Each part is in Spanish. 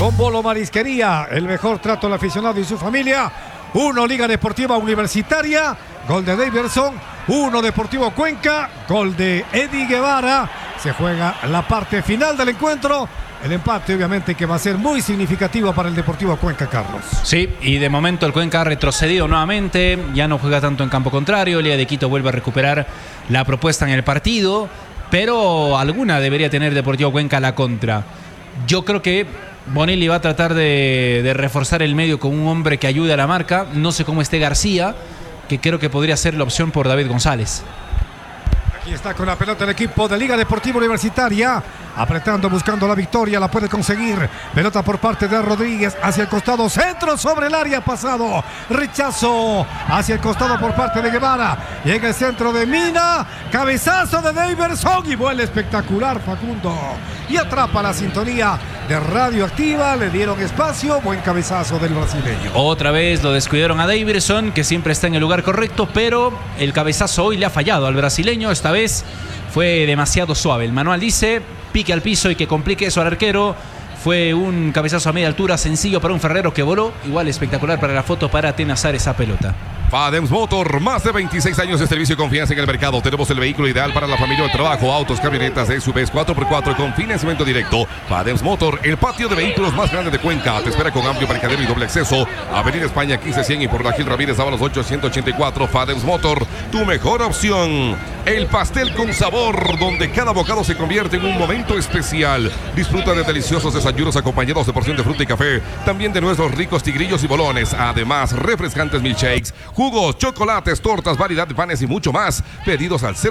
Con Bolo Marisquería, el mejor trato al aficionado y su familia. 1 Liga Deportiva Universitaria, gol de Daverson. 1 Deportivo Cuenca, gol de Eddie Guevara. Se juega la parte final del encuentro. El empate obviamente que va a ser muy significativo para el Deportivo Cuenca, Carlos. Sí, y de momento el Cuenca ha retrocedido nuevamente. Ya no juega tanto en campo contrario. Liga de Quito vuelve a recuperar la propuesta en el partido. Pero alguna debería tener Deportivo Cuenca a la contra. Yo creo que Bonelli va a tratar de reforzar el medio con un hombre que ayude a la marca. No sé cómo esté García, que creo que podría ser la opción por David González. Aquí está con la pelota el equipo de Liga Deportiva Universitaria. Apretando, buscando la victoria, la puede conseguir. Pelota por parte de Rodríguez hacia el costado, centro sobre el área, pasado. Rechazo hacia el costado por parte de Guevara. Llega el centro de Mina. Cabezazo de Daverson y vuela espectacular Facundo. Y atrapa la sintonía de Radioactiva. Le dieron espacio. Buen cabezazo del brasileño. Otra vez lo descuidaron a Daverson, que siempre está en el lugar correcto, pero el cabezazo hoy le ha fallado al brasileño. Esta vez fue demasiado suave. El manual dice pique al piso y que complique eso al arquero. Fue un cabezazo a media altura, sencillo para un Ferrero que voló. Igual espectacular para la foto para atenazar esa pelota. Fadems Motor, más de 26 años de servicio y confianza en el mercado. Tenemos el vehículo ideal para la familia o el trabajo. Autos, camionetas, SUVs 4x4 con financiamiento directo. Fadems Motor, el patio de vehículos más grande de Cuenca. Te espera con amplio parqueadero y doble acceso. Avenida España 1500 y por la Gil Ramírez Ábalos 884. Fadems Motor, tu mejor opción. El pastel con sabor, donde cada bocado se convierte en un momento especial. Disfruta de deliciosos desayunos acompañados de porción de fruta y café. También de nuestros ricos tigrillos y bolones. Además, refrescantes milkshakes, jugos, chocolates, tortas, variedad de panes y mucho más. Pedidos al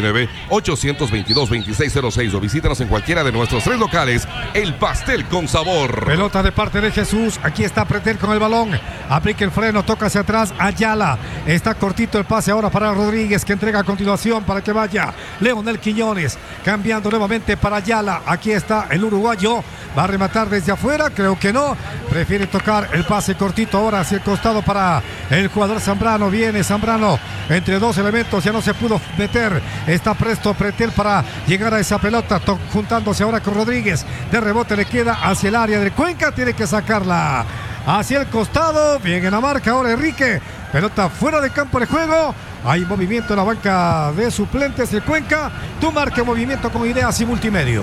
099-822-2606 o visítanos en cualquiera de nuestros 3 locales. El pastel con sabor. Pelota de parte de Jesús. Aquí está Pretel con el balón. Aplica el freno, toca hacia atrás. Ayala. Está cortito el pase ahora para Rodríguez, que entrega a continuación para que vaya Leonel Quiñones. Cambiando nuevamente para Ayala. Aquí está el uruguayo. Va a rematar desde afuera. Creo que no. Prefiere tocar el pase cortito ahora hacia el costado para el jugador Zambrano. Viene Zambrano entre dos elementos. Ya no se pudo meter. Está presto Pretel para llegar a esa pelota. Juntándose ahora con Rodríguez. De rebote le queda hacia el área de Cuenca. Tiene que sacarla hacia el costado. Bien en la marca ahora Enrique. Pelota fuera de campo de juego. Hay movimiento en la banca de suplentes de Cuenca. Tú marca movimiento con Ideas y Multimedio.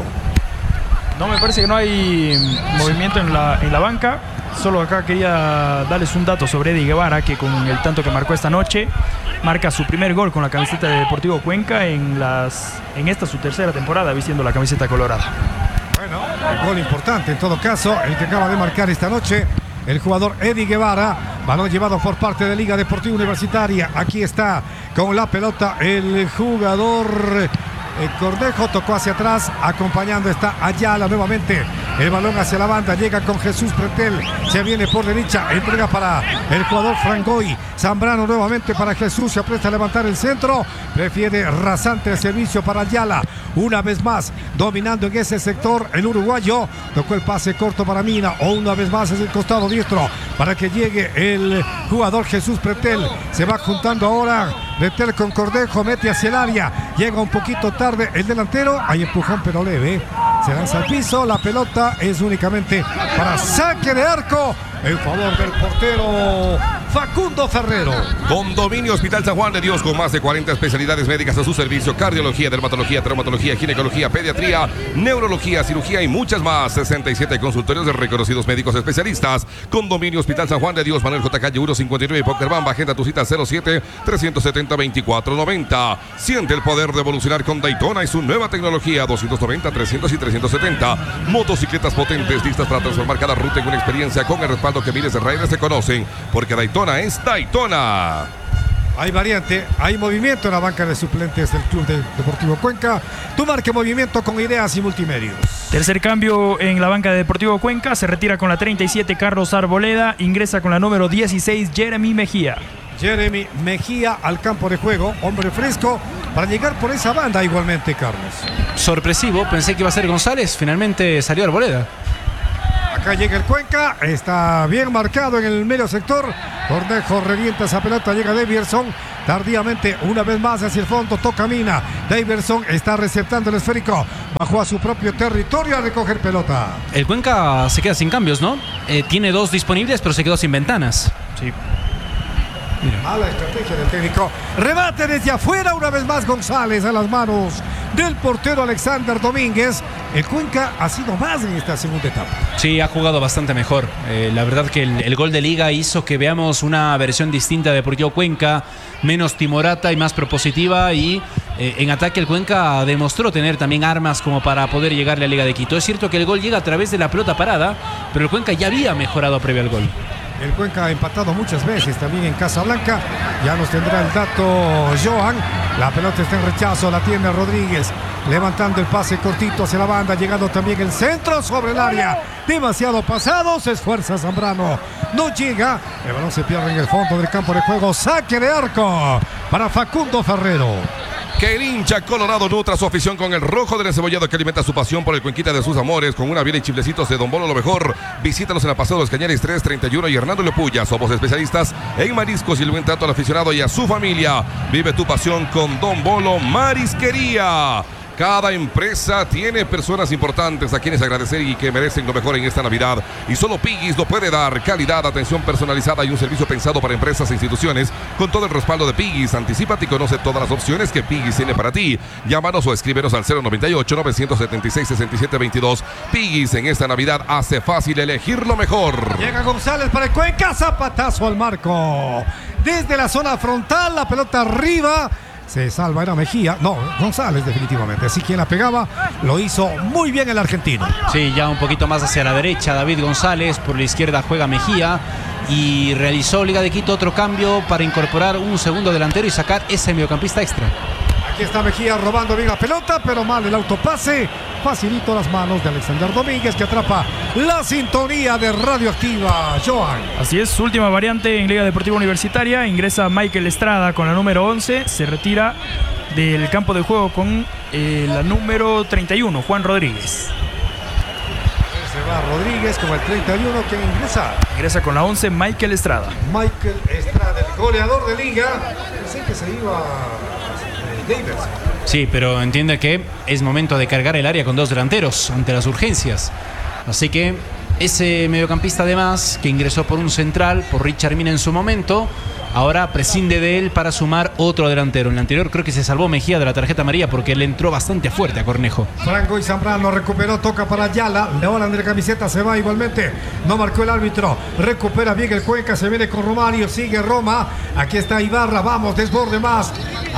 No, me parece que no hay movimiento en la banca. Solo acá quería darles un dato sobre Eddie Guevara, que con el tanto que marcó esta noche, marca su primer gol con la camiseta de Deportivo Cuenca en esta su tercera temporada vistiendo la camiseta colorada. Bueno, un gol importante en todo caso, el que acaba de marcar esta noche el jugador Eddie Guevara. Balón llevado por parte de Liga Deportiva Universitaria. Aquí está con la pelota el jugador Cornejo, tocó hacia atrás, acompañando está Ayala nuevamente. El balón hacia la banda, llega con Jesús Pretel, se viene por derecha, entrega para el jugador Frangoy. Zambrano nuevamente para Jesús, se aprieta a levantar el centro, prefiere rasante el servicio para Ayala. Una vez más, dominando en ese sector el uruguayo, tocó el pase corto para Mina, o una vez más es el costado diestro para que llegue el jugador Jesús Pretel. Se va juntando ahora Pretel con Cornejo, mete hacia el área, llega un poquito tarde el delantero, hay empujón pero leve, se lanza al piso, la pelota es únicamente para saque de arco en favor del portero Facundo Ferrero. Condominio Hospital San Juan de Dios, con más de 40 especialidades médicas a su servicio: cardiología, dermatología, traumatología, ginecología, pediatría, neurología, cirugía y muchas más. 67 consultorios de reconocidos médicos especialistas. Condominio Hospital San Juan de Dios, Manuel J. Calle 159 Pockerbamba. Agenda tu cita 07-370-2490. Siente el poder de evolucionar con Daytona y su nueva tecnología 290, 300 y 370. Motocicletas potentes listas para transformar cada ruta en una experiencia, con el respaldo que miles de riders se conocen, porque Daytona es Daytona. Hay variante, hay movimiento en la banca de suplentes del Club Deportivo Cuenca. Tú marque movimiento con Ideas y Multimedios. Tercer cambio en la banca de Deportivo Cuenca. Se retira con la 37 Carlos Arboleda. Ingresa con la número 16 Jeremy Mejía. Jeremy Mejía al campo de juego. Hombre fresco para llegar por esa banda igualmente, Carlos. Sorpresivo, pensé que iba a ser González. Finalmente salió Arboleda. Acá llega el Cuenca, está bien marcado en el medio sector. Cornejo revienta esa pelota, llega Daverson, tardíamente una vez más hacia el fondo, toca Mina. Daverson está receptando el esférico, bajó a su propio territorio a recoger pelota. El Cuenca se queda sin cambios, ¿no? Tiene 2 disponibles, pero se quedó sin ventanas. Sí. Mala estrategia del técnico. Rebate desde afuera una vez más González a las manos del portero Alexander Domínguez. El Cuenca ha sido más en esta segunda etapa. Sí, ha jugado bastante mejor. La verdad que el gol de Liga hizo que veamos una versión distinta de Deportivo Cuenca, menos timorata y más propositiva, y en ataque el Cuenca demostró tener también armas como para poder llegarle a Liga de Quito. Es cierto que el gol llega a través de la pelota parada, pero el Cuenca ya había mejorado previo al gol. El Cuenca ha empatado muchas veces también en Casablanca. Ya nos tendrá el dato Johan. La pelota está en rechazo, la tiene Rodríguez. Levantando el pase cortito hacia la banda. Llegando también el centro sobre el área. Demasiado pasado. Se esfuerza Zambrano. No llega. El balón se pierde en el fondo del campo de juego. Saque de arco para Facundo Ferrero. Que el hincha colorado nutra su afición con el rojo del encebollado que alimenta su pasión por el Cuenquita de sus amores. Con una vida y chiflecitos de Don Bolo lo mejor. Visítanos en la Paseo de los Cañares 331 y Hernando Lepuya. Somos especialistas en mariscos y el buen trato al aficionado y a su familia. Vive tu pasión con Don Bolo Marisquería. Cada empresa tiene personas importantes a quienes agradecer y que merecen lo mejor en esta Navidad. Y solo Piggy's lo puede dar. Calidad, atención personalizada y un servicio pensado para empresas e instituciones. Con todo el respaldo de Piggy's. Anticípate y conoce todas las opciones que Piggy's tiene para ti. Llámanos o escríbenos al 098-976-6722. Piggy's en esta Navidad hace fácil elegir lo mejor. Llega González para el Cuenca. Zapatazo al marco. Desde la zona frontal, la pelota arriba. Se salva, era Mejía. No, González definitivamente. Así quien la pegaba, lo hizo muy bien el argentino. Sí, ya un poquito más hacia la derecha David González. Por la izquierda juega Mejía. Y realizó Liga de Quito otro cambio para incorporar un segundo delantero y sacar ese mediocampista extra. Aquí está Mejía robando bien la pelota, pero mal el autopase. Facilito las manos de Alexander Domínguez, que atrapa la sintonía de Radioactiva. Johan. Así es, su última variante en Liga Deportiva Universitaria. Ingresa Michael Estrada con la número 11. Se retira del campo de juego con la número 31, Juan Rodríguez. Se va Rodríguez con el 31 que ingresa. Ingresa con la 11 Michael Estrada. Michael Estrada, el goleador de Liga. Pensé que se iba Daverson. Sí, pero entiende que es momento de cargar el área con 2 delanteros ante las urgencias. Así que ese mediocampista además, que ingresó por un central, por Richard Mina en su momento, ahora prescinde de él para sumar otro delantero. En el anterior creo que se salvó Mejía de la tarjeta amarilla porque él entró bastante fuerte a Cornejo. Franco y Zambrano recuperó, toca para Ayala. Leonan de la camiseta se va igualmente. No marcó el árbitro. Recupera bien el Cuenca, se viene con Romario, sigue Roma. Aquí está Ibarra, vamos, desborde más.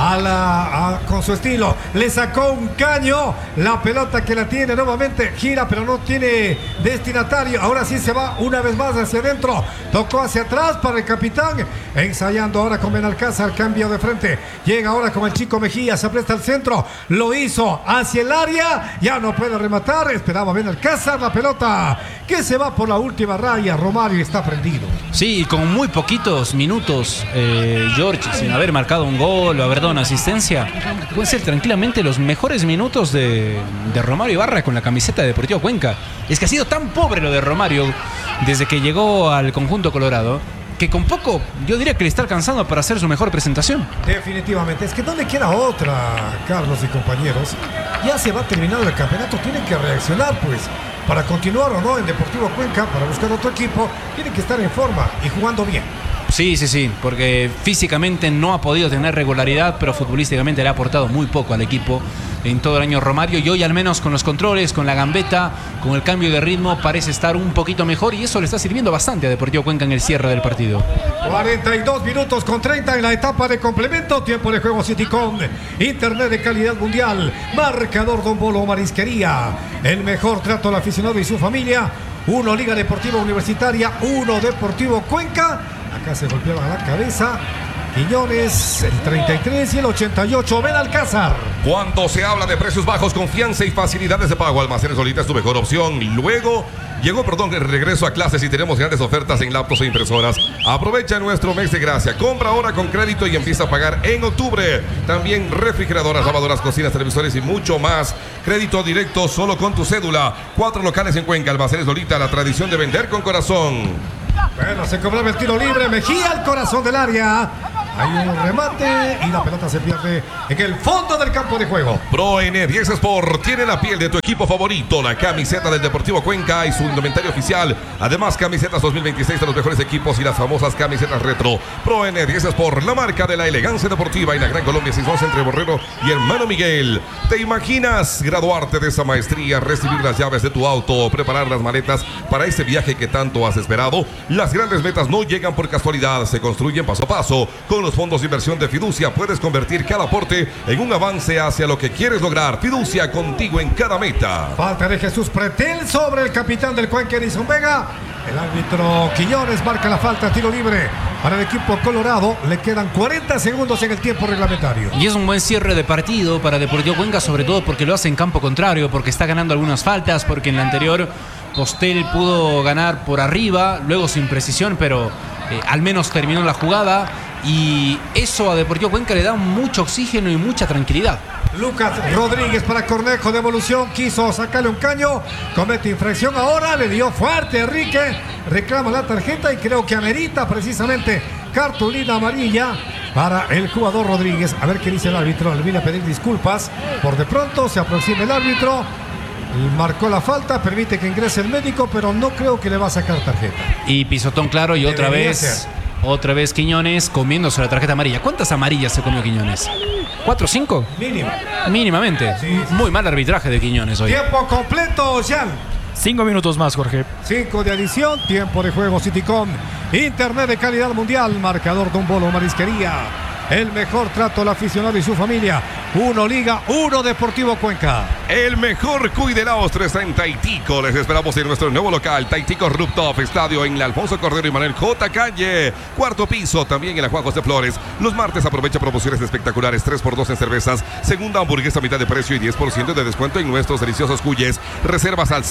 Con su estilo. Le sacó un caño. La pelota que la tiene nuevamente gira, pero no tiene destinatario. Ahora sí se va una vez más hacia adentro. Tocó hacia atrás para el capitán. Ensayando ahora con Benalcázar, cambio de frente. Llega ahora con el chico Mejía, se presta al centro. Lo hizo hacia el área. Ya no puede rematar. Esperaba Benalcázar la pelota que se va por la última raya. Romario está prendido. Sí, y con muy poquitos minutos, George, sin haber marcado un gol o haber dado una asistencia, pueden ser tranquilamente los mejores minutos de Romario Ibarra con la camiseta de Deportivo Cuenca. Es que ha sido tan pobre lo de Romario desde que llegó al conjunto colorado, que con poco yo diría que le está alcanzando para hacer su mejor presentación. Definitivamente, es que no le queda otra, Carlos y compañeros. Ya se va terminando el campeonato, tienen que reaccionar pues. Para continuar o no en Deportivo Cuenca, para buscar otro equipo, tiene que estar en forma y jugando bien. Sí, porque físicamente no ha podido tener regularidad, pero futbolísticamente le ha aportado muy poco al equipo en todo el año Romario, y hoy al menos con los controles, con la gambeta, con el cambio de ritmo, parece estar un poquito mejor, y eso le está sirviendo bastante a Deportivo Cuenca en el cierre del partido. 42 minutos con 30 en la etapa de complemento. Tiempo de juego Citycom, internet de calidad mundial, marcador Don Bolo Marisquería, el mejor trato al aficionado y su familia. 1 Liga Deportiva Universitaria, 1 Deportivo Cuenca. Acá se golpeaba la cabeza Quiñones, el 33 y el 88, Benalcázar. Cuando se habla de precios bajos, confianza y facilidades de pago, Almacenes Solita es tu mejor opción. Luego llegó el regreso a clases y tenemos grandes ofertas en laptops e impresoras. Aprovecha nuestro mes de gracia. Compra ahora con crédito y empieza a pagar en octubre. También refrigeradoras, lavadoras, cocinas, televisores y mucho más. Crédito directo solo con tu cédula. 4 locales en Cuenca. Almacenes Solita, la tradición de vender con corazón. Bueno, se cobraba el tiro libre. Mejía al corazón del área. Hay un remate y la pelota se pierde en el fondo del campo de juego. Pro N10 Sport tiene la piel de tu equipo favorito, la camiseta del Deportivo Cuenca y su indumentario oficial. Además, camisetas 2026 de los mejores equipos y las famosas camisetas retro. Pro N10 Sport, la marca de la elegancia deportiva en la Gran Colombia, 6-2 entre Borrero y Hermano Miguel. ¿Te imaginas graduarte de esa maestría, recibir las llaves de tu auto o preparar las maletas para ese viaje que tanto has esperado? Las grandes metas no llegan por casualidad, se construyen paso a paso. Con los fondos de inversión de Fiducia puedes convertir cada aporte en un avance hacia lo que quieres lograr. Fiducia, contigo en cada meta. Falta de Jesús Pretel sobre el capitán del Cuenca, Edison Vega. El árbitro Quiñones marca la falta, tiro libre para el equipo colorado. Le quedan 40 segundos en el tiempo reglamentario. Y es un buen cierre de partido para Deportivo Cuenca, sobre todo porque lo hace en campo contrario, porque está ganando algunas faltas, porque en la anterior Postel pudo ganar por arriba, luego sin precisión, pero al menos terminó la jugada. Y eso a Deportivo Cuenca le da mucho oxígeno y mucha tranquilidad. Lucas Rodríguez para Cornejo, devolución, quiso sacarle un caño, comete infracción ahora, le dio fuerte Enrique, reclama la tarjeta y creo que amerita precisamente cartulina amarilla para el jugador Rodríguez. A ver qué dice el árbitro, le viene a pedir disculpas, por de pronto se aproxima el árbitro, marcó la falta, permite que ingrese el médico, pero no creo que le va a sacar tarjeta. Y pisotón claro y otra vez Quiñones comiéndose la tarjeta amarilla. ¿Cuántas amarillas se comió Quiñones? ¿4 o 5? Mínimo. Mínimamente. Sí. Muy mal arbitraje de Quiñones hoy. Tiempo completo, Jan. 5 minutos más, Jorge. 5 de adición, tiempo de juego Citycom. Internet de calidad mundial, marcador Don Bolo Marisquería. El mejor trato al aficionado y su familia. 1 Liga, 1 Deportivo Cuenca. El mejor cuy de la ostra está en Taitico. Les esperamos en nuestro nuevo local, Taitico Rooftop Estadio, en la Alfonso Cordero y Manuel J. Calle. 4º piso, también en la Juan José Flores. Los martes aprovecha promociones espectaculares, 3x2 en cervezas, segunda hamburguesa a mitad de precio y 10% de descuento en nuestros deliciosos cuyes. Reservas al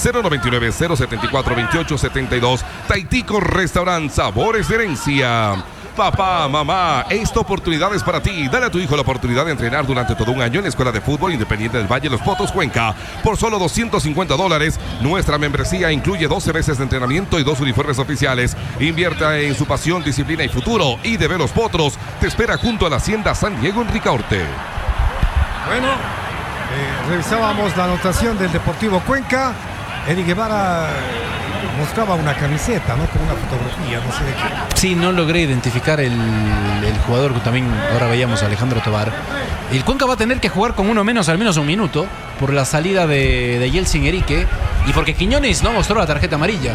099-074-2872. Taitico Restaurant, sabores de herencia. Papá, mamá, esta oportunidad es para ti. Dale a tu hijo la oportunidad de entrenar durante todo un año en la Escuela de Fútbol Independiente del Valle Los Potos, Cuenca. Por solo $250, nuestra membresía incluye 12 meses de entrenamiento y 2 uniformes oficiales. Invierta en su pasión, disciplina y futuro. IDB Los Potros te espera junto a la Hacienda San Diego en Ricaurte. Bueno, revisábamos la anotación del Deportivo Cuenca. Eddie Guevara mostraba una camiseta, ¿no? Con una fotografía, no sé de qué. Sí, no logré identificar el jugador que también ahora veíamos, Alejandro Tobar. El Cuenca va a tener que jugar con uno menos, al menos un minuto, por la salida de Yeltsin Erique y porque Quiñones no mostró la tarjeta amarilla.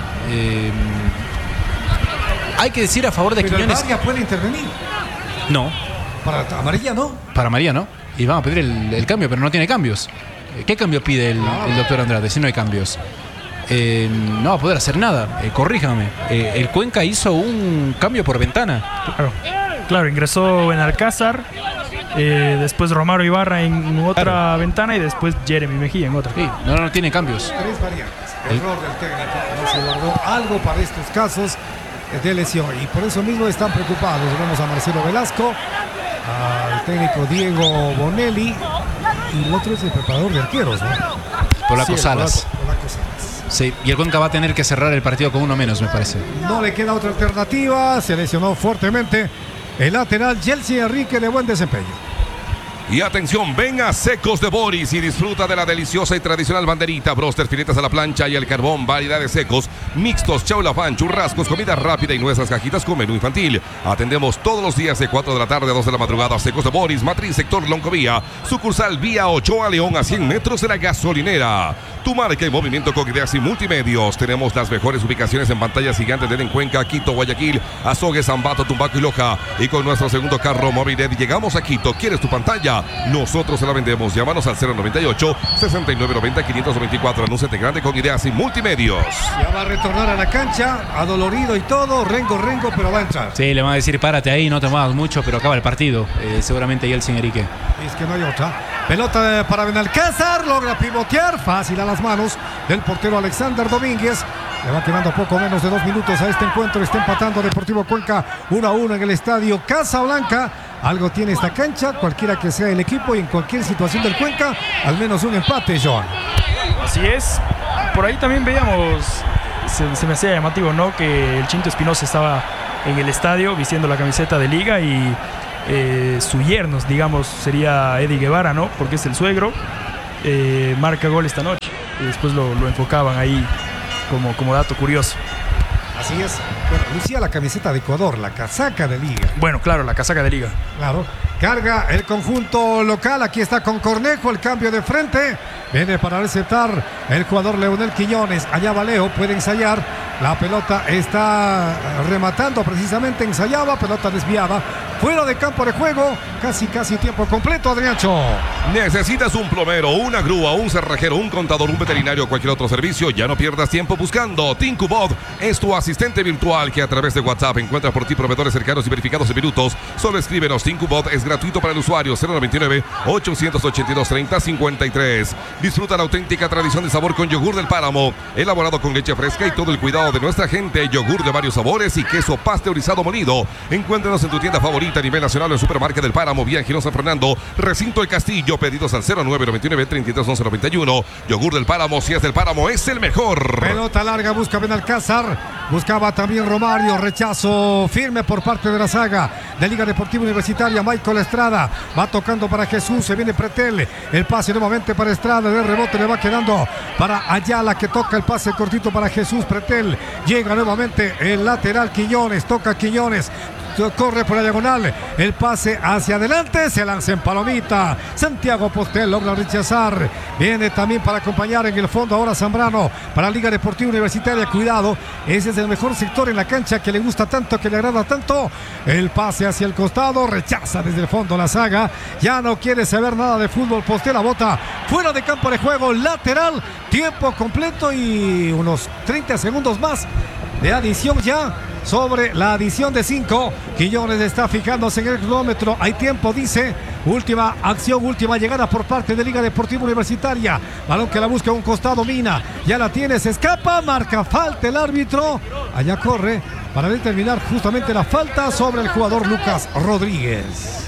Hay que decir a favor de Pero Quiñones. el VAR ya puede intervenir. No. Para amarilla, ¿no? Para María, ¿no? Y van a pedir el cambio, pero no tiene cambios. ¿Qué cambio pide el doctor Andrade si no hay cambios? No va a poder hacer nada. Corríjame. El Cuenca hizo un cambio por ventana. Claro, ingresó Benalcázar, después Romaro Ibarra en otra ventana y después Jeremy Mejía en otra. Sí, no tiene cambios. 3 variantes. Error del técnico. No se guardó algo para estos casos de lesión. Y por eso mismo están preocupados. Vemos a Marcelo Velasco, al técnico Diego Bonelli. Y el otro es el preparador de arqueros, ¿no? Polaco Salas. Polaco Salas. Sí, y el Cuenca va a tener que cerrar el partido con uno menos, me parece. No le queda otra alternativa. Se lesionó fuertemente el lateral Yeltsin Enrique, de buen desempeño. Y atención, ven a Secos de Boris y disfruta de la deliciosa y tradicional banderita, broster, filetas a la plancha y al carbón, variedad de secos, mixtos, chaulafán, churrascos, comida rápida y nuestras cajitas con menú infantil. Atendemos todos los días de 4 de la tarde a 2 de la madrugada. Secos de Boris, matriz, sector Loncovía, sucursal Vía Ochoa León, a 100 metros de la gasolinera. Tu marca en movimiento con ideas y multimedios. Tenemos las mejores ubicaciones en pantallas gigantes de Cuenca, Quito, Guayaquil, Azogues, Ambato, Tumbaco y Loja. Y con nuestro segundo carro móvil llegamos a Quito. ¿Quieres tu pantalla? Nosotros se la vendemos. Llámanos al 098-6990-524. Anúnciate grande con ideas y multimedios. Ya va a retornar a la cancha, adolorido y todo. Rengo, pero va a entrar. Sí, le van a decir párate ahí, no te muevas mucho, pero acaba el partido. Seguramente Yeltsin Erique. Es que no hay otra. Pelota para Benalcázar, logra pivotear, fácil a las manos del portero Alexander Domínguez. Le va quedando poco menos de 2 minutos a este encuentro. Está empatando Deportivo Cuenca 1-1 en el estadio Casablanca. Algo tiene esta cancha, cualquiera que sea el equipo y en cualquier situación del Cuenca, al menos un empate, Joan. Así es. Por ahí también veíamos, se me hacía llamativo, ¿no? Que el Chinto Espinosa estaba en el estadio vistiendo la camiseta de Liga y su yerno, digamos, sería Eddie Guevara, ¿no? Porque es el suegro. Marca gol esta noche y después lo enfocaban ahí como dato curioso. Así es. Bueno, lucía la camiseta de Ecuador, la casaca de Liga. Bueno, claro, la casaca de Liga. Claro. Carga el conjunto local. Aquí está con Cornejo. El cambio de frente. Viene para receptar el jugador Leonel Quiñones. Allá va Leo. Puede ensayar. La pelota está rematando precisamente. Ensayaba. Pelota desviada. Fuera de campo de juego. Casi tiempo completo, Adriancho. ¿Necesitas un plomero, una grúa, un cerrajero, un contador, un veterinario o cualquier otro servicio? Ya no pierdas tiempo buscando. Tincubot es tu asistente virtual que a través de WhatsApp encuentra por ti proveedores cercanos y verificados en minutos. Solo escríbenos. Tincubot es gratuito para el usuario. 099-882-3053. Disfruta la auténtica tradición de sabor con yogur del Páramo, elaborado con leche fresca y todo el cuidado de nuestra gente. Yogur de varios sabores y queso pasteurizado molido. Encuéntranos en tu tienda favorita a nivel nacional en Supermarket del Páramo, vía Girón San Fernando, Recinto El Castillo. Pedidos al 0999-331191. Yogur del Páramo, si es del Páramo, es el mejor. Pelota larga, busca Benalcázar. Buscaba también Romario. Rechazo firme por parte de la saga de Liga Deportiva Universitaria. Michael Estrada va tocando para Jesús. Se viene Pretel. El pase nuevamente para Estrada. De rebote le va quedando para Ayala, que toca el pase cortito para Jesús. Pretel. Llega nuevamente el lateral Quiñones. Toca Quiñones. Corre por la diagonal, el pase hacia adelante, se lanza en palomita. Santiago Postel logra rechazar. Viene también para acompañar en el fondo ahora Zambrano para Liga Deportiva Universitaria. Cuidado, ese es el mejor sector en la cancha que le gusta tanto, que le agrada tanto. El pase hacia el costado, rechaza desde el fondo la saga. Ya no quiere saber nada de fútbol. Postel la bota fuera de campo de juego, lateral, tiempo completo y unos 30 segundos más de adición ya. Sobre la adición de 5, Quiñones está fijándose en el cronómetro. Hay tiempo, dice. Última acción, última llegada por parte de Liga Deportiva Universitaria. Balón que la busca a un costado, Mina. Ya la tiene, se escapa, marca falta el árbitro. Allá corre para determinar justamente la falta sobre el jugador Lucas Rodríguez.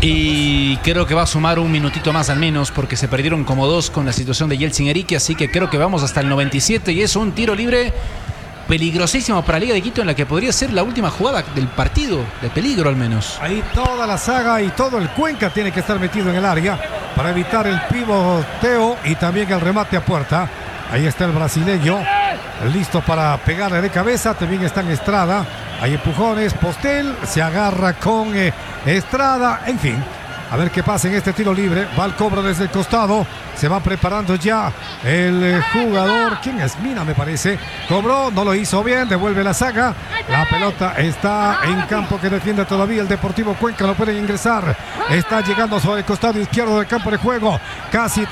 Y creo que va a sumar un minutito más al menos, porque se perdieron como 2 con la situación de Yeltsin Erique. Así que creo que vamos hasta el 97 y es un tiro libre peligrosísimo para Liga de Quito, en la que podría ser la última jugada del partido, de peligro al menos. Ahí toda la saga y todo el Cuenca tiene que estar metido en el área para evitar el pivoteo y también el remate a puerta. Ahí está el brasileño, listo para pegarle de cabeza. También está en Estrada. Hay empujones, Postel se agarra con Estrada, en fin. A ver qué pasa en este tiro libre. Va al cobro desde el costado. Se va preparando ya el jugador. ¿Quién es? Mina, me parece. Cobró, no lo hizo bien. Devuelve la saga. La pelota está en campo que defiende todavía el Deportivo Cuenca. No pueden ingresar. Está llegando sobre el costado izquierdo del campo de juego. Casi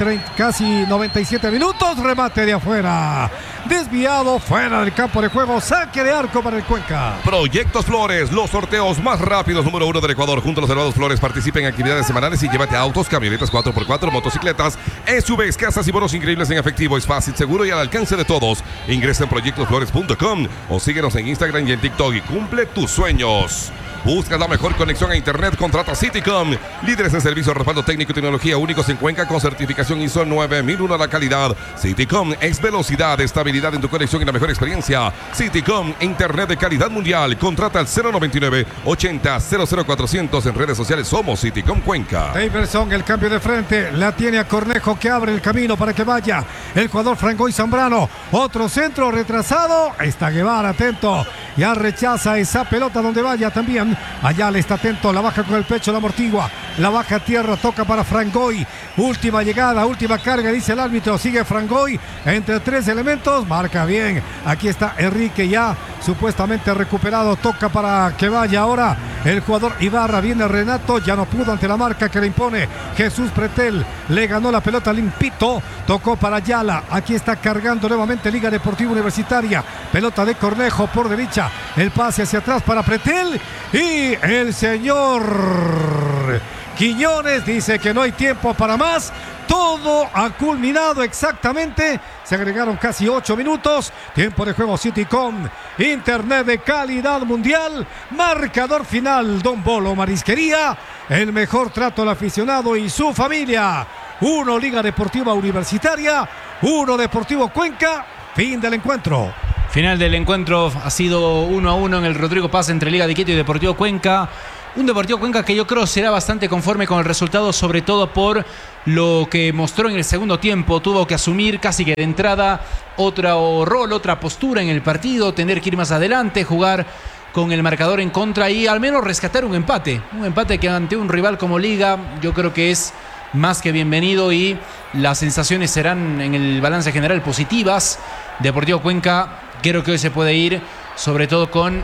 97 minutos. Remate de afuera. Desviado fuera del campo de juego. Saque de arco para el Cuenca. Proyectos Flores, los sorteos más rápidos número 1 del Ecuador. Junto a los Hermanos Flores participen en actividades semanales y llévate autos, camionetas 4x4, motocicletas, SUVs, casas y bonos increíbles en efectivo. Es fácil, seguro y al alcance de todos. Ingresa en proyectosflores.com o síguenos en Instagram y en TikTok y cumple tus sueños. Busca la mejor conexión a internet, contrata Citycom. Líderes en servicio, respaldo técnico y tecnología únicos en Cuenca con certificación ISO 9001 a la calidad. Citycom es velocidad, estabilidad en tu conexión y la mejor experiencia. Citycom, internet de calidad mundial. Contrata al 099-80-00400 en redes sociales. Somos Citycom Cuenca. Daverson, el cambio de frente, la tiene a Cornejo que abre el camino para que vaya el jugador Frangoy Zambrano. Otro centro retrasado. Está Guevara atento. Ya rechaza esa pelota donde vaya también. Allá le está atento, la baja con el pecho, la amortigua, la baja a tierra, toca para Frangoy. Última llegada, última carga, dice el árbitro. Sigue Frangoy entre 3 elementos, marca bien. Aquí está Enrique ya supuestamente recuperado, toca para que vaya ahora el jugador Ibarra. Viene Renato, ya no pudo ante la marca que le impone Jesús Pretel. Le ganó la pelota limpito, tocó para Ayala. Aquí está cargando nuevamente Liga Deportiva Universitaria. Pelota de Cornejo por derecha, el pase hacia atrás para Pretel. Y el señor Quiñones dice que no hay tiempo para más. Todo ha culminado exactamente. Se agregaron casi 8 minutos. Tiempo de juego Citycom. Internet de calidad mundial. Marcador final Don Bolo Marisquería. El mejor trato al aficionado y su familia. 1 Liga Deportiva Universitaria. 1 Deportivo Cuenca. Fin del encuentro. Final del encuentro ha sido 1-1 en el Rodrigo Paz entre Liga de Quito y Deportivo Cuenca. Un Deportivo Cuenca que yo creo será bastante conforme con el resultado, sobre todo por lo que mostró en el segundo tiempo. Tuvo que asumir casi que de entrada otro rol, otra postura en el partido, tener que ir más adelante, jugar con el marcador en contra y al menos rescatar un empate. Un empate que ante un rival como Liga yo creo que es más que bienvenido y las sensaciones serán en el balance general positivas. Deportivo Cuenca creo que hoy se puede ir sobre todo con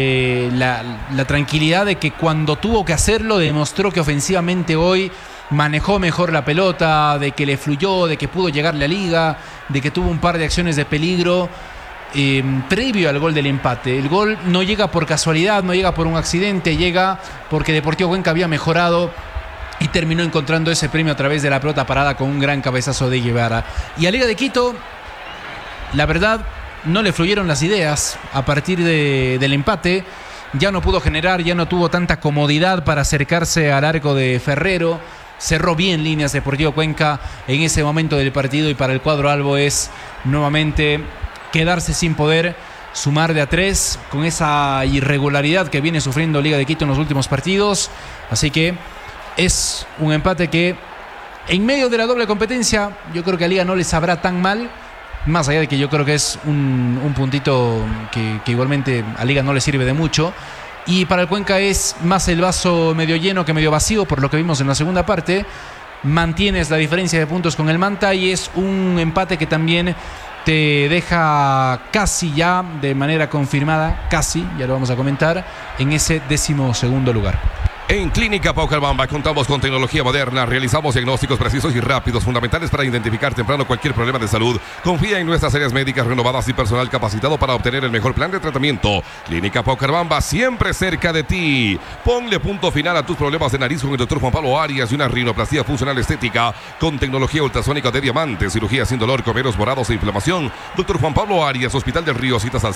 la tranquilidad de que cuando tuvo que hacerlo demostró que ofensivamente hoy manejó mejor la pelota, de que le fluyó, de que pudo llegarle a Liga, de que tuvo un par de acciones de peligro previo al gol del empate. El gol no llega por casualidad, no llega por un accidente, llega porque Deportivo Cuenca había mejorado y terminó encontrando ese premio a través de la pelota parada con un gran cabezazo de Guevara. Y a Liga de Quito, la verdad, no le fluyeron las ideas a partir del empate. Ya no pudo generar, ya no tuvo tanta comodidad para acercarse al arco de Ferrero. Cerró bien líneas Deportivo Cuenca en ese momento del partido y para el cuadro albo es nuevamente quedarse sin poder sumar de a 3 con esa irregularidad que viene sufriendo Liga de Quito en los últimos partidos. Así que es un empate que en medio de la doble competencia yo creo que a Liga no le sabrá tan mal. Más allá de que yo creo que es un puntito que igualmente a Liga no le sirve de mucho. Y para el Cuenca es más el vaso medio lleno que medio vacío, por lo que vimos en la segunda parte. Mantienes la diferencia de puntos con el Manta y es un empate que también te deja casi ya de manera confirmada, casi, ya lo vamos a comentar, en ese 12º lugar. En Clínica Paucarbamba contamos con tecnología moderna, realizamos diagnósticos precisos y rápidos, fundamentales para identificar temprano cualquier problema de salud. Confía en nuestras áreas médicas renovadas y personal capacitado para obtener el mejor plan de tratamiento. Clínica Paucarbamba, siempre cerca de ti. Ponle punto final a tus problemas de nariz con el Dr. Juan Pablo Arias y una rinoplastia funcional estética con tecnología ultrasónica de diamante, cirugía sin dolor, comeros morados e inflamación. Dr. Juan Pablo Arias, Hospital del Río, citas al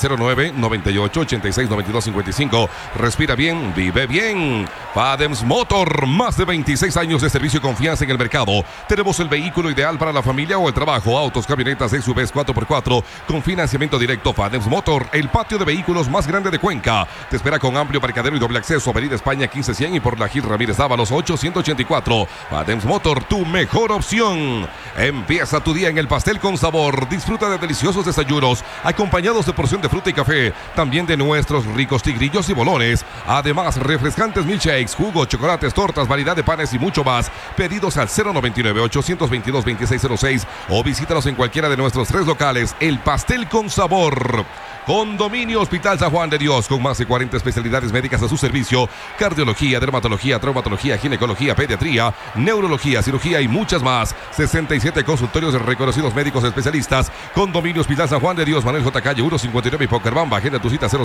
09-98-86-92-55. Respira bien, vive bien. Fadems Motor, más de 26 años de servicio y confianza en el mercado. Tenemos el vehículo ideal para la familia o el trabajo. Autos, camionetas, SUVs 4x4 con financiamiento directo. Fadems Motor, el patio de vehículos más grande de Cuenca. Te espera con amplio parqueadero y doble acceso. Avenida España 1500 y por la Gil Ramírez Dávalos 884. Fadems Motor, tu mejor opción. Empieza tu día en el pastel con sabor. Disfruta de deliciosos desayunos acompañados de porción de fruta y café. También de nuestros ricos tigrillos y bolones. Además, refrescantes milkshakes, jugos, chocolates, tortas, variedad de panes y mucho más. Pedidos al 099-822-2606 o visítanos en cualquiera de nuestros 3 locales. El pastel con sabor. Condominio Hospital San Juan de Dios, con más de 40 especialidades médicas a su servicio. Cardiología, dermatología, traumatología, ginecología, pediatría, neurología, cirugía y muchas más. 67 consultorios de reconocidos médicos especialistas. Condominio Hospital San Juan de Dios, Manuel J. Calle 159 y Paucarbamba. Agenda tu cita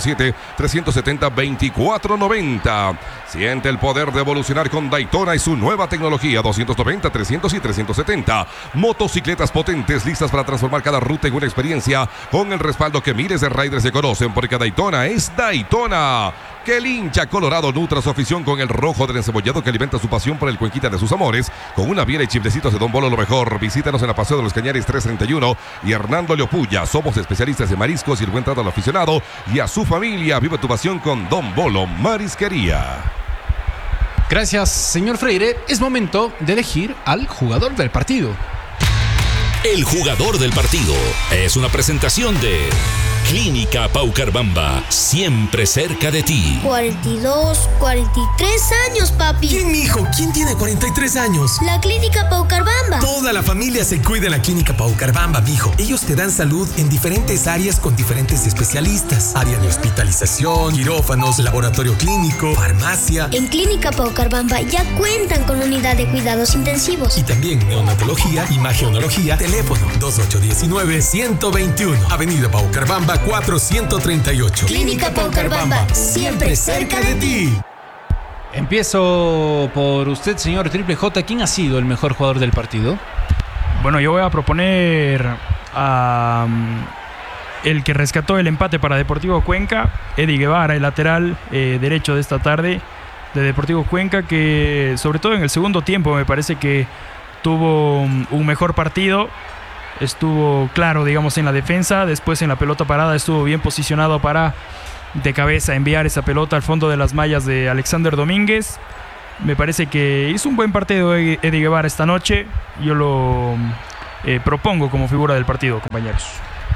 07-370-2490. Siente el poder de evolucionar con Daytona y su nueva tecnología 290, 300 y 370. Motocicletas potentes listas para transformar cada ruta en una experiencia con el respaldo que miles de riders se conocen, porque Daytona es Daytona. Que el hincha colorado nutra su afición con el rojo del encebollado que alimenta su pasión por el Cuenquita de sus amores. Con una biela y chiflecitos de Don Bolo lo mejor. Visítanos en la Paseo de los Cañares 331 y Hernando Leopulla. Somos especialistas en mariscos y el buen trato al aficionado y a su familia. Viva tu pasión con Don Bolo Marisquería. Gracias, señor Freire. Es momento de elegir al jugador del partido. El jugador del partido es una presentación de Clínica Paucarbamba, siempre cerca de ti. 42, 43 años, papi. ¿Quién, mijo? ¿Quién tiene 43 años? La Clínica Paucarbamba. Toda la familia se cuida en la Clínica Paucarbamba, mijo. Ellos te dan salud en diferentes áreas con diferentes especialistas. Área de hospitalización, quirófanos, laboratorio clínico, farmacia. En Clínica Paucarbamba ya cuentan con unidad de cuidados intensivos. Y también neonatología, imagenología. Teléfono 2819-121. Avenida Paucarbamba 438. Clínica Paucarbamba, siempre cerca de ti. Empiezo por usted, señor Triple J. ¿Quién ha sido el mejor jugador del partido? Bueno, yo voy a proponer a el que rescató el empate para Deportivo Cuenca, Eddie Guevara, el lateral derecho de esta tarde de Deportivo Cuenca, que sobre todo en el segundo tiempo me parece que tuvo un mejor partido. estuvo claro, digamos, en la defensa. Después en la pelota parada estuvo bien posicionado para de cabeza enviar esa pelota al fondo de las mallas de Alexander Domínguez. Me parece que hizo un buen partido Eddie Guevara esta noche. Yo lo propongo como figura del partido, compañeros.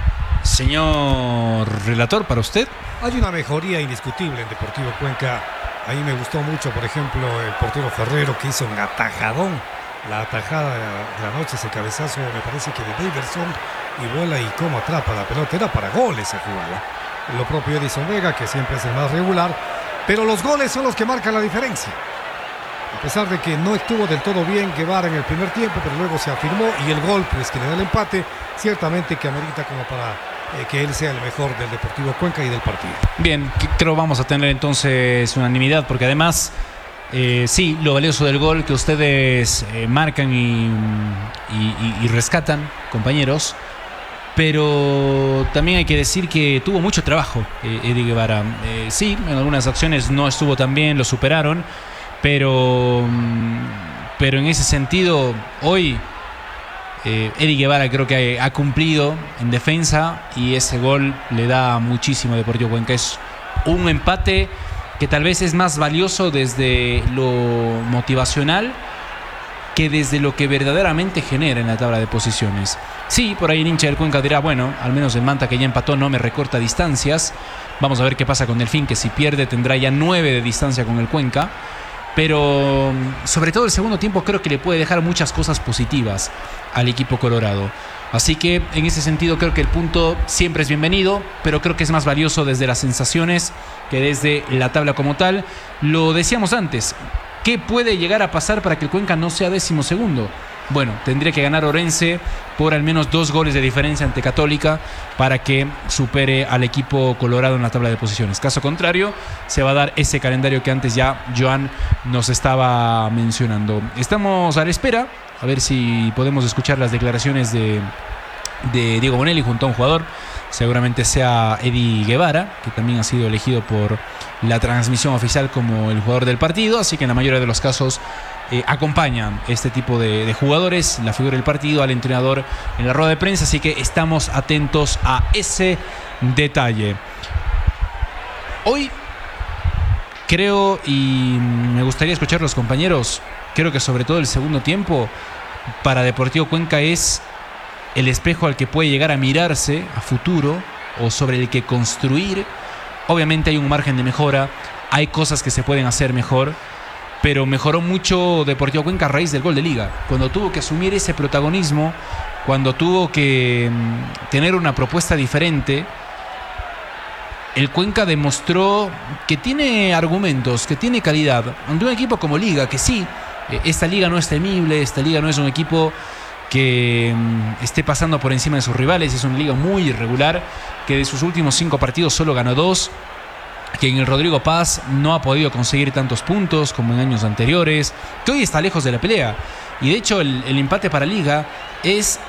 Señor relator, ¿para usted? Hay una mejoría indiscutible en Deportivo Cuenca. A mí me gustó mucho, por ejemplo, el portero Ferrero, que hizo un atajadón. La atajada de la noche, ese cabezazo, me parece que de Daverson, y vuela y cómo atrapa la pelota. Era para gol esa jugada. Lo propio Edison Vega, que siempre es el más regular. Pero los goles son los que marcan la diferencia. A pesar de que no estuvo del todo bien Guevara en el primer tiempo, pero luego se afirmó, y el gol, pues, que le da el empate, ciertamente que amerita como para que él sea el mejor del Deportivo Cuenca y del partido. Bien, creo vamos a tener entonces unanimidad, porque además, sí, lo valioso del gol que ustedes marcan y rescatan, compañeros, pero también hay que decir que tuvo mucho trabajo Eddie Guevara. Sí, en algunas acciones no estuvo tan bien, lo superaron, pero en ese sentido, hoy Eddie Guevara creo que ha cumplido en defensa, y ese gol le da muchísimo a Deportivo Cuenca. Es un empate que tal vez es más valioso desde lo motivacional que desde lo que verdaderamente genera en la tabla de posiciones. Sí, por ahí el hincha del Cuenca dirá, bueno, al menos el Manta, que ya empató, no me recorta distancias. Vamos a ver qué pasa con Delfín, que si pierde tendrá ya 9 de distancia con el Cuenca. Pero sobre todo el segundo tiempo creo que le puede dejar muchas cosas positivas al equipo colorado. Así que en ese sentido creo que el punto siempre es bienvenido, pero creo que es más valioso desde las sensaciones que desde la tabla como tal. Lo decíamos antes, ¿qué puede llegar a pasar para que el Cuenca no sea 12º? Bueno, tendría que ganar Orense por al menos 2 goles de diferencia ante Católica para que supere al equipo colorado en la tabla de posiciones. Caso contrario, se va a dar ese calendario que antes ya Joan nos estaba mencionando. Estamos a la espera, a ver si podemos escuchar las declaraciones de Diego Bonelli junto a un jugador. Seguramente sea Eddie Guevara, que también ha sido elegido por la transmisión oficial como el jugador del partido, así que en la mayoría de los casos acompañan este tipo de jugadores, la figura del partido, al entrenador en la rueda de prensa, así que estamos atentos a ese detalle. Hoy creo, y me gustaría escuchar a los compañeros, creo que sobre todo el segundo tiempo para Deportivo Cuenca es el espejo al que puede llegar a mirarse a futuro, o sobre el que construir. Obviamente hay un margen de mejora, hay cosas que se pueden hacer mejor, pero mejoró mucho Deportivo Cuenca a raíz del gol de Liga, cuando tuvo que asumir ese protagonismo, cuando tuvo que tener una propuesta diferente. El Cuenca demostró que tiene argumentos, que tiene calidad ante un equipo como Liga, que sí, esta Liga no es temible, esta Liga no es un equipo que esté pasando por encima de sus rivales, es una liga muy irregular, que de sus últimos 5 partidos solo ganó 2, que en el Rodrigo Paz no ha podido conseguir tantos puntos como en años anteriores, que hoy está lejos de la pelea. Y de hecho el empate para Liga es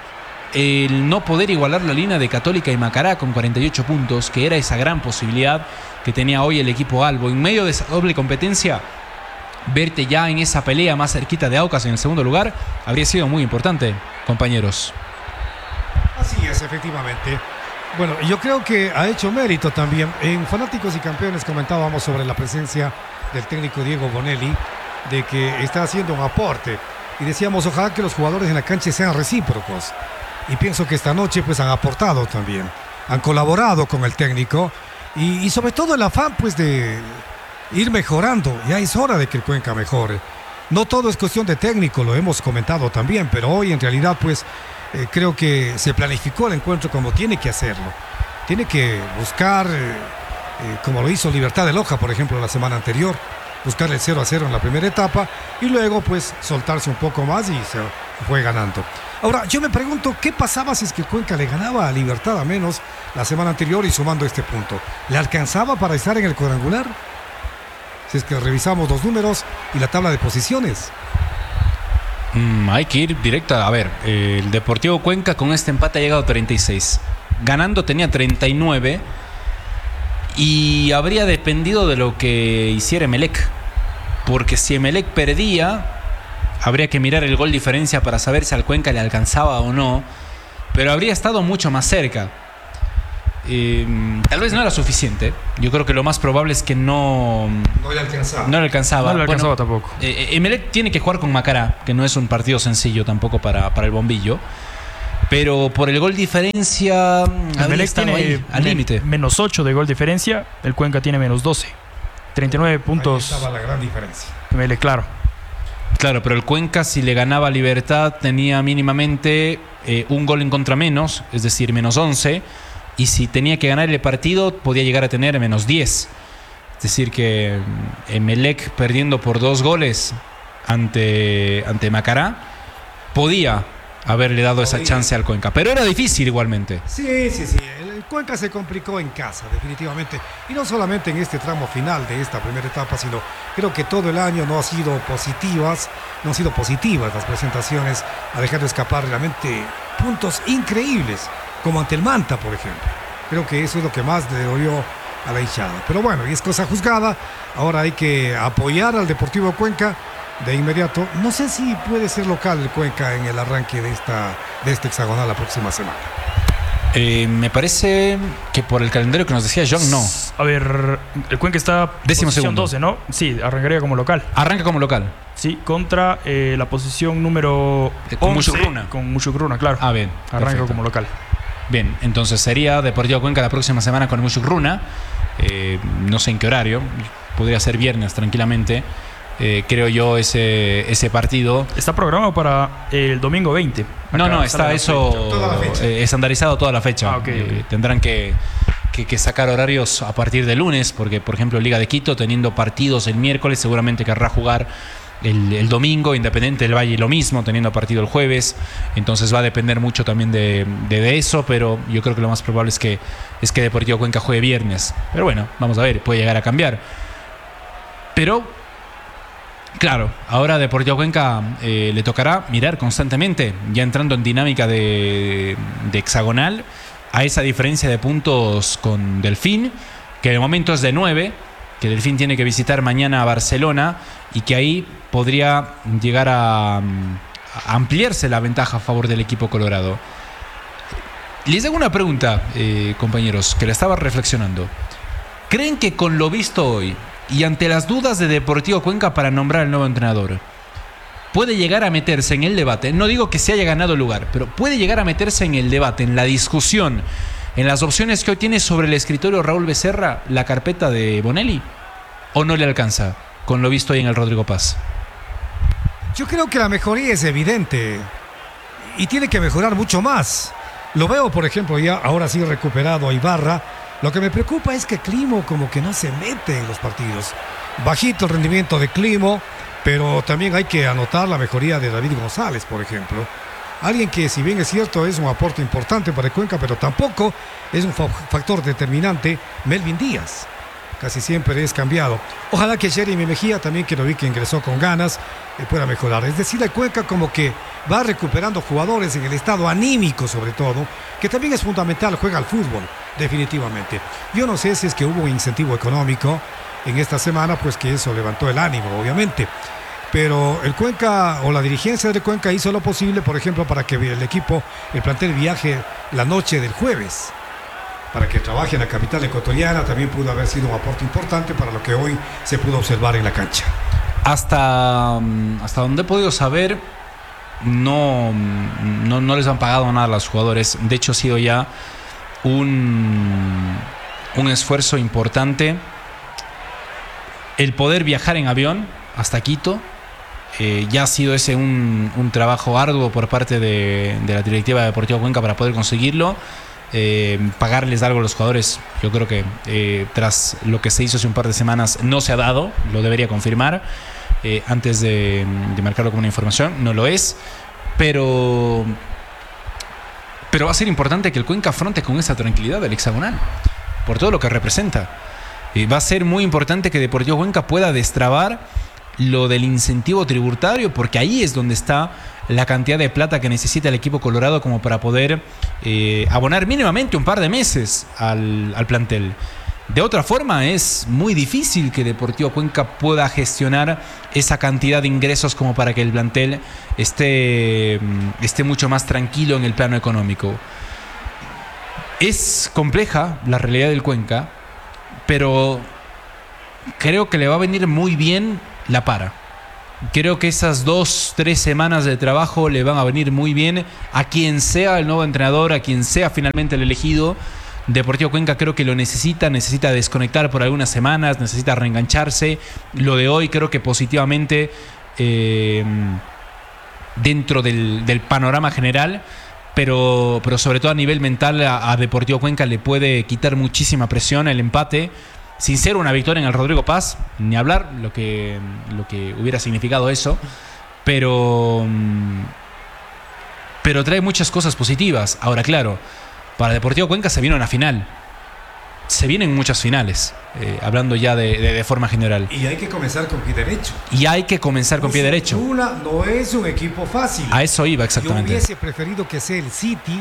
el no poder igualar la línea de Católica y Macará con 48 puntos, que era esa gran posibilidad que tenía hoy el equipo albo. En medio de esa doble competencia, verte ya en esa pelea más cerquita de Aucas en el segundo lugar habría sido muy importante, compañeros. Así es, efectivamente. Bueno, yo creo que ha hecho mérito también. En Fanáticos y Campeones comentábamos sobre la presencia del técnico Diego Bonelli, de que está haciendo un aporte, y decíamos, ojalá que los jugadores en la cancha sean recíprocos, y pienso que esta noche pues han aportado también, han colaborado con el técnico, y sobre todo el afán pues de ir mejorando. Ya es hora de que el Cuenca mejore. No todo es cuestión de técnico, lo hemos comentado también, pero hoy en realidad pues creo que se planificó el encuentro como tiene que hacerlo. Tiene que buscar, como lo hizo Libertad de Loja, por ejemplo, la semana anterior, buscar el 0-0 en la primera etapa y luego pues soltarse un poco más y se fue ganando. Ahora, yo me pregunto, ¿qué pasaba si es que Cuenca le ganaba a Libertad a menos la semana anterior y sumando este punto? ¿Le alcanzaba para estar en el cuadrangular? Si es que revisamos los números y la tabla de posiciones. Hay que ir directa. A ver, el Deportivo Cuenca con este empate ha llegado a 36. Ganando tenía 39. Y habría dependido de lo que hiciera Emelec. Porque si Emelec perdía, habría que mirar el gol diferencia para saber si al Cuenca le alcanzaba o no. pero habría estado mucho más cerca. Tal vez no era suficiente. Yo creo que lo más probable es que no le alcanzaba. No le alcanzaba tampoco. Emelec tiene que jugar con Macará, que no es un partido sencillo tampoco para el bombillo. Pero por el gol diferencia, Emelec tiene ahí, al límite. Menos 8 de gol diferencia. El Cuenca tiene menos 12. 39 puntos. Ahí estaba la gran diferencia. Emelec, claro. Claro, pero el Cuenca, si le ganaba a Libertad, tenía mínimamente un gol en contra menos, es decir, menos 11. Y si tenía que ganar el partido, podía llegar a tener menos 10. Es decir, que Emelec, perdiendo por 2 goles ante Macará, podía haberle dado esa chance al Cuenca. Pero era difícil igualmente. Sí. El Cuenca se complicó en casa, definitivamente. Y no solamente en este tramo final de esta primera etapa, sino creo que todo el año no han sido positivas las presentaciones, a dejar de escapar realmente puntos increíbles, como ante el Manta, por ejemplo. Creo que eso es lo que más le dolió a la hinchada. Pero bueno, y es cosa juzgada. Ahora hay que apoyar al Deportivo Cuenca de inmediato. No sé si puede ser local el Cuenca en el arranque de este hexagonal la próxima semana. Me parece que por el calendario que nos decía John, no. A ver, el Cuenca está posición 12, ¿no? Sí, arrancaría como local. Arranca como local. Sí, contra la posición número 11. Con Muchugruna. Con Muchugruna, claro. Ah, bien. Arranca Perfecto. como local. Bien, entonces sería Deportivo Cuenca la próxima semana con Muchugruna. No sé en qué horario. Podría ser viernes tranquilamente. Creo yo ese partido. Está programado para el domingo 20. No, está eso estandarizado toda la fecha. Okay. Tendrán que sacar horarios a partir de lunes, porque por ejemplo Liga de Quito, teniendo partidos el miércoles, seguramente querrá jugar el domingo. Independiente del Valle lo mismo, teniendo partido el jueves. Entonces va a depender mucho también de eso, pero yo creo que lo más probable es que Deportivo Cuenca juegue viernes. Pero bueno, vamos a ver, puede llegar a cambiar. Pero claro, ahora a Deportivo Cuenca le tocará mirar constantemente, ya entrando en dinámica de hexagonal, a esa diferencia de puntos con Delfín, que de momento es de 9, que Delfín tiene que visitar mañana a Barcelona y que ahí podría llegar a ampliarse la ventaja a favor del equipo colorado. Les hago una pregunta, compañeros, que la estaba reflexionando. ¿Creen que con lo visto hoy y ante las dudas de Deportivo Cuenca para nombrar al nuevo entrenador, puede llegar a meterse en el debate? No digo que se haya ganado el lugar, pero puede llegar a meterse en el debate, en la discusión, en las opciones que hoy tiene sobre el escritorio Raúl Becerra, la carpeta de Bonelli, ¿o no le alcanza con lo visto hoy en el Rodrigo Paz? Yo creo que la mejoría es evidente y tiene que mejorar mucho más. Lo veo, por ejemplo, ya ahora sí recuperado a Ibarra. Lo que me preocupa es que Climo como que no se mete en los partidos. Bajito el rendimiento de Climo, pero también hay que anotar la mejoría de David González, por ejemplo. Alguien que, si bien es cierto, es un aporte importante para el Cuenca, pero tampoco es un factor determinante, Melvin Díaz. Casi siempre es cambiado. Ojalá que Jeremy Mejía, también que lo vi que ingresó con ganas, pueda mejorar. Es decir, el Cuenca como que va recuperando jugadores en el estado anímico, sobre todo, que también es fundamental, juega al fútbol, definitivamente. Yo no sé si es que hubo un incentivo económico en esta semana, pues que eso levantó el ánimo, obviamente. Pero el Cuenca o la dirigencia del Cuenca hizo lo posible, por ejemplo, para que el equipo, el plantel viaje la noche del jueves, para que trabaje en la capital ecuatoriana. También pudo haber sido un aporte importante para lo que hoy se pudo observar en la cancha. Hasta donde he podido saber, no les han pagado nada a los jugadores. De hecho, ha sido ya un esfuerzo importante el poder viajar en avión hasta Quito. Ya ha sido ese un trabajo arduo por parte de la directiva de Deportivo Cuenca para poder conseguirlo. Pagarles algo a los jugadores, yo creo que tras lo que se hizo hace un par de semanas no se ha dado, lo debería confirmar antes de marcarlo como una información. No lo es, pero va a ser importante que el Cuenca afronte con esa tranquilidad el hexagonal, por todo lo que representa. Va a ser muy importante que Deportivo Cuenca pueda destrabar lo del incentivo tributario, porque ahí es donde está la cantidad de plata que necesita el equipo colorado como para poder abonar mínimamente un par de meses al plantel. De otra forma, es muy difícil que Deportivo Cuenca pueda gestionar esa cantidad de ingresos como para que el plantel esté mucho más tranquilo en el plano económico. Es compleja la realidad del Cuenca, pero creo que le va a venir muy bien la para. Creo que esas 2-3 semanas de trabajo le van a venir muy bien a quien sea el nuevo entrenador, a quien sea finalmente el elegido. Deportivo Cuenca creo que lo necesita desconectar por algunas semanas, necesita reengancharse. Lo de hoy creo que positivamente dentro del panorama general, pero sobre todo a nivel mental a Deportivo Cuenca le puede quitar muchísima presión el empate. Sin ser una victoria en el Rodrigo Paz, ni hablar lo que hubiera significado eso, pero trae muchas cosas positivas. Ahora, claro, para Deportivo Cuenca se viene una final. Se vienen muchas finales, hablando ya de forma general. Y hay que comenzar con pie derecho. Una no es un equipo fácil. A eso iba exactamente. Yo hubiese preferido que sea el City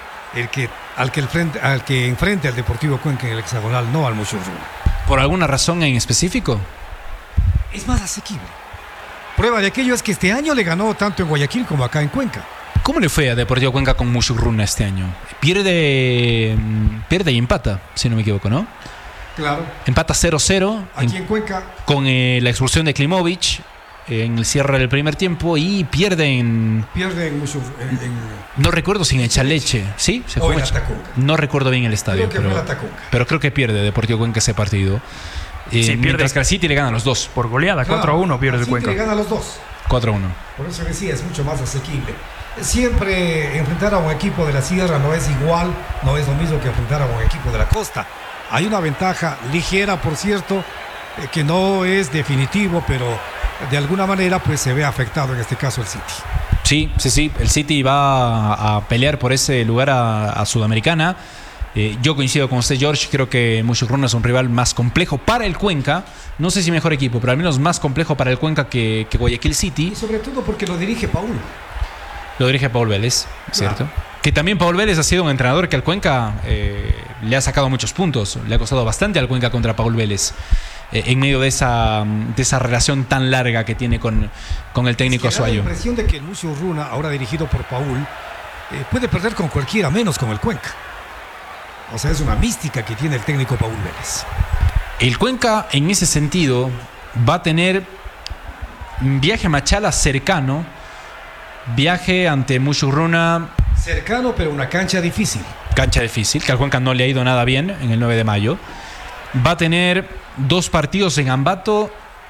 al que enfrente al Deportivo Cuenca en el hexagonal, no al Mushurruna. ¿Por alguna razón en específico? Es más asequible. Prueba de aquello es que este año le ganó tanto en Guayaquil como acá en Cuenca. ¿Cómo le fue a Deportivo Cuenca con Mushurruna este año? Pierde y empata, si no me equivoco, ¿no? Claro. Empata 0-0 aquí en Cuenca con la expulsión de Klimovic en el cierre del primer tiempo y pierden no recuerdo si en Echaleche, ¿sí? Se fue no recuerdo bien el estadio, pero creo que pierde Deportivo Cuenca ese partido. Sí, mientras que al City le ganan los dos. Por goleada, 4-1 pierde el Cuenca. Le gana los dos. 4-1. Por eso decía, es mucho más asequible. Siempre enfrentar a un equipo de la Sierra no es igual, no es lo mismo que enfrentar a un equipo de la costa. Hay una ventaja ligera, por cierto, que no es definitivo, pero de alguna manera pues se ve afectado en este caso el City. Sí, el City va a pelear por ese lugar a Sudamericana. Yo coincido con usted, George. Creo que Mushurruna es un rival más complejo para el Cuenca. No sé si mejor equipo, pero al menos más complejo para el Cuenca que Guayaquil City. Y sobre todo porque lo dirige Paul. Lo dirige Paul Vélez, ¿cierto? Que también Paul Vélez ha sido un entrenador que al Cuenca le ha sacado muchos puntos. Le ha costado bastante al Cuenca contra Paul Vélez. En medio de esa relación tan larga que tiene con el técnico azuayo. Da la impresión de que el Mushurruna, ahora dirigido por Paul, puede perder con cualquiera menos con el Cuenca. O sea, es una mística que tiene el técnico Paul Vélez. El Cuenca, en ese sentido, va a tener un viaje a Machala cercano, viaje ante Mushurruna. Cercano, pero una cancha difícil. Cancha difícil, que al Cuenca no le ha ido nada bien en el 9 de mayo. Va a tener 2 partidos en Ambato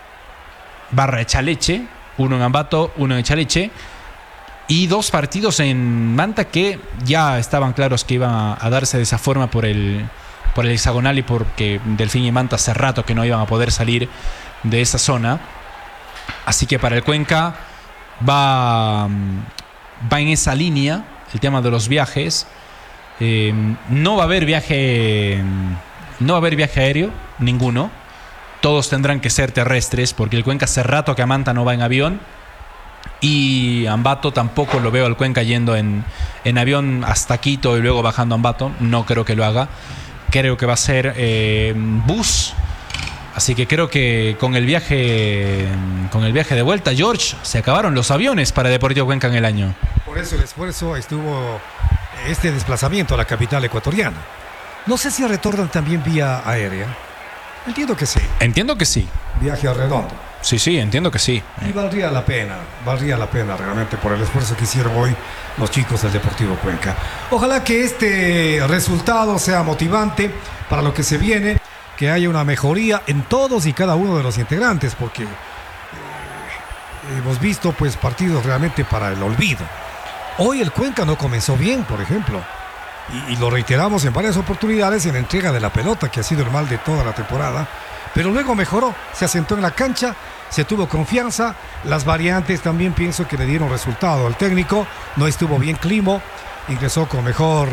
/ Echaleche, uno en Ambato, uno en Echaleche, y 2 partidos en Manta que ya estaban claros que iban a darse de esa forma por el hexagonal y porque Delfín y Manta hace rato que no iban a poder salir de esa zona. Así que para el Cuenca va en esa línea el tema de los viajes. No va a haber viaje aéreo, ninguno. Todos tendrán que ser terrestres porque el Cuenca hace rato que a Manta no va en avión. Y Ambato tampoco lo veo al Cuenca yendo en avión hasta Quito y luego bajando a Ambato. No creo que lo haga. Creo que va a ser bus. Así que creo que con el viaje de vuelta, George, se acabaron los aviones para Deportivo Cuenca en el año. Por eso el esfuerzo estuvo este desplazamiento a la capital ecuatoriana. No sé si retornan también vía aérea. Entiendo que sí. Viaje a Redondo. Sí, entiendo que sí. Y valdría la pena realmente por el esfuerzo que hicieron hoy los chicos del Deportivo Cuenca. Ojalá que este resultado sea motivante para lo que se viene, que haya una mejoría en todos y cada uno de los integrantes, porque hemos visto pues partidos realmente para el olvido. Hoy el Cuenca no comenzó bien, por ejemplo, y lo reiteramos en varias oportunidades en la entrega de la pelota, que ha sido el mal de toda la temporada. Pero luego mejoró, se asentó en la cancha, se tuvo confianza. Las variantes también pienso que le dieron resultado al técnico. No estuvo bien Climo, ingresó con mejor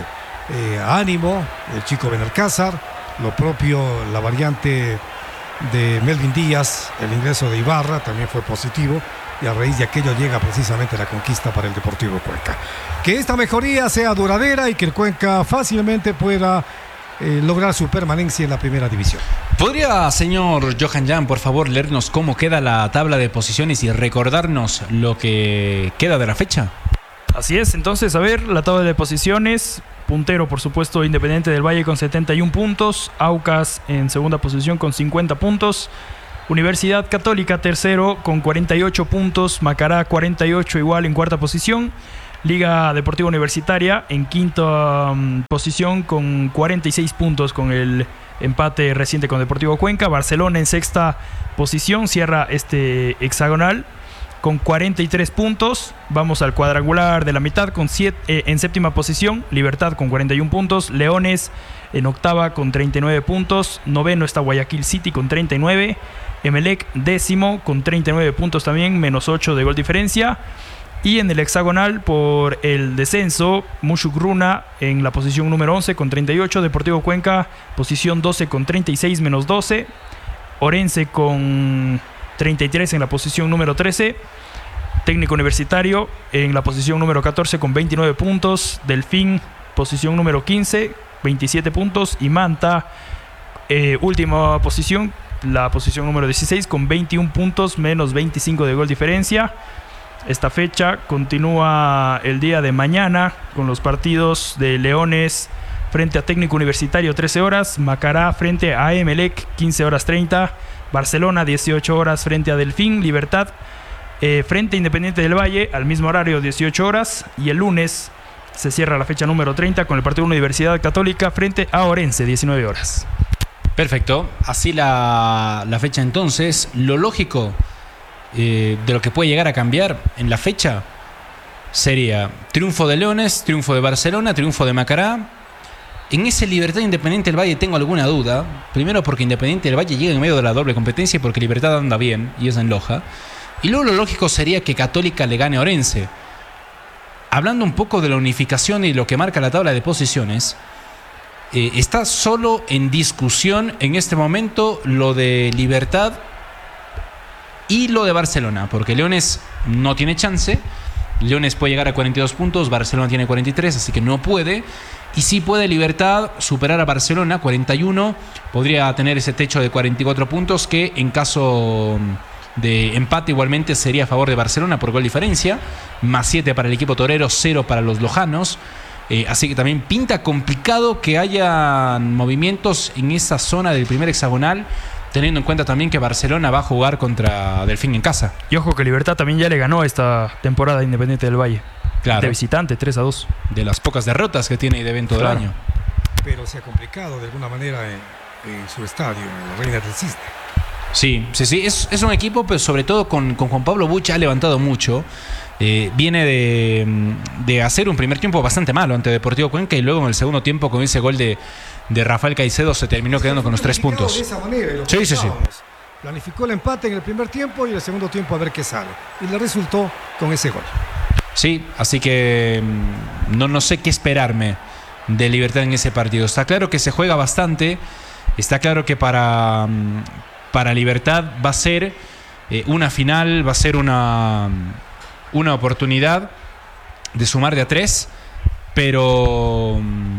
ánimo el chico Benalcázar. Lo propio la variante de Melvin Díaz, el ingreso de Ibarra también fue positivo. Y a raíz de aquello llega precisamente la conquista para el Deportivo Cuenca. Que esta mejoría sea duradera y que el Cuenca fácilmente pueda lograr su permanencia en la primera división. ¿Podría, señor Johan Jan, por favor, leernos cómo queda la tabla de posiciones y recordarnos lo que queda de la fecha? Así es, entonces, a ver, la tabla de posiciones. Puntero, por supuesto, Independiente del Valle con 71 puntos. Aucas en segunda posición con 50 puntos. Universidad Católica tercero con 48 puntos. Macará 48 igual en cuarta posición. Liga Deportiva Universitaria en quinta posición con 46 puntos con el empate reciente con Deportivo Cuenca. Barcelona en sexta posición, cierra este hexagonal con 43 puntos. Vamos al cuadrangular de la mitad con en séptima posición, Libertad con 41 puntos. Leones en octava con 39 puntos. Noveno está Guayaquil City con 39. Emelec décimo con 39 puntos también, menos 8 de gol diferencia. Y en el hexagonal por el descenso, Mushugruna en la posición número 11 con 38. Deportivo Cuenca, posición 12 con 36, menos 12. Orense con 33 en la posición número 13. Técnico Universitario en la posición número 14 con 29 puntos. Delfín, posición número 15, 27 puntos. Y Manta, última posición, la posición número 16 con 21 puntos, menos 25 de gol diferencia. Esta fecha continúa el día de mañana con los partidos de Leones frente a Técnico Universitario 13 horas, Macará frente a Emelec 15 horas 30, Barcelona 18 horas frente a Delfín, Libertad frente a Independiente del Valle al mismo horario 18 horas y el lunes se cierra la fecha número 30 con el partido de Universidad Católica frente a Orense 19 horas. Perfecto, así la fecha entonces. Lo lógico de lo que puede llegar a cambiar en la fecha sería triunfo de Leones, triunfo de Barcelona, triunfo de Macará. En ese Libertad Independiente del Valle tengo alguna duda. Primero porque Independiente del Valle llega en medio de la doble competencia y porque Libertad anda bien y es en Loja. Y luego lo lógico sería que Católica le gane a Orense. Hablando un poco de la unificación y lo que marca la tabla de posiciones, está solo en discusión en este momento lo de Libertad y lo de Barcelona, porque Leones no tiene chance. Leones puede llegar a 42 puntos, Barcelona tiene 43, así que no puede. Y sí puede Libertad superar a Barcelona, 41. Podría tener ese techo de 44 puntos que en caso de empate igualmente sería a favor de Barcelona por gol diferencia. Más 7 para el equipo torero, 0 para los lojanos. Así que también pinta complicado que haya movimientos en esa zona del primer hexagonal, teniendo en cuenta también que Barcelona va a jugar contra Delfín en casa. Y ojo que Libertad también ya le ganó esta temporada a Independiente del Valle. Claro. De visitante, 3-2. De las pocas derrotas que tiene de evento del año. Pero se ha complicado de alguna manera en su estadio, en la Reina del Cisne. Sí. Es un equipo, pero sobre todo con Juan Pablo Bucha ha levantado mucho. Viene de hacer un primer tiempo bastante malo ante Deportivo Cuenca y luego en el segundo tiempo con ese gol de Rafael Caicedo se terminó quedando con los 3 puntos. De esa manera, Sí. Planificó el empate en el primer tiempo y el segundo tiempo a ver qué sale. Y le resultó con ese gol. Sí, así que no sé qué esperarme de Libertad en ese partido. Está claro que se juega bastante. Está claro que para Libertad va a ser una final, va a ser una oportunidad de sumar de a 3, pero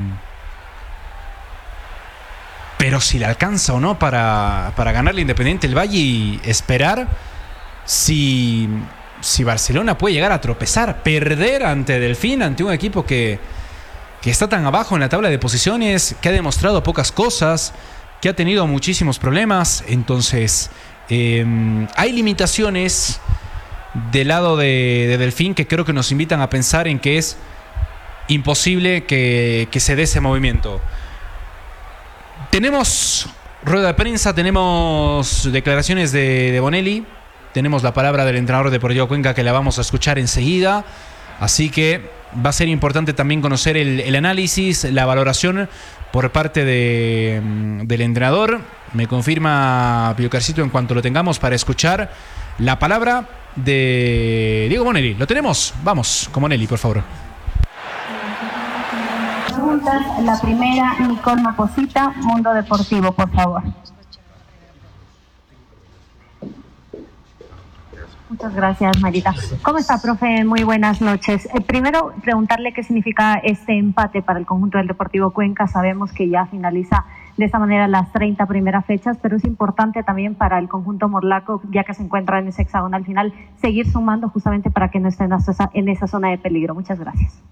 si le alcanza o no para ganarle Independiente del Valle y esperar si Barcelona puede llegar a tropezar, perder ante Delfín, ante un equipo que está tan abajo en la tabla de posiciones, que ha demostrado pocas cosas, que ha tenido muchísimos problemas. Entonces hay limitaciones del lado de Delfín que creo que nos invitan a pensar en que es imposible que se dé ese movimiento. Tenemos rueda de prensa, tenemos declaraciones de Bonelli, tenemos la palabra del entrenador de Deportivo Cuenca que la vamos a escuchar enseguida, así que va a ser importante también conocer el análisis, la valoración por parte del entrenador. Me confirma Pío Carcito en cuanto lo tengamos para escuchar la palabra de Diego Bonelli. ¿Lo tenemos? Vamos con Bonelli, por favor. La primera, Nicole Maposita, Mundo Deportivo, por favor. Muchas gracias, Marita. ¿Cómo está, profe? Muy buenas noches. Primero, preguntarle qué significa este empate para el conjunto del Deportivo Cuenca. Sabemos que ya finaliza de esta manera las 30 primeras fechas, pero es importante también para el conjunto morlaco, ya que se encuentra en ese hexagonal final, seguir sumando justamente para que no estén en esa zona de peligro. Muchas gracias.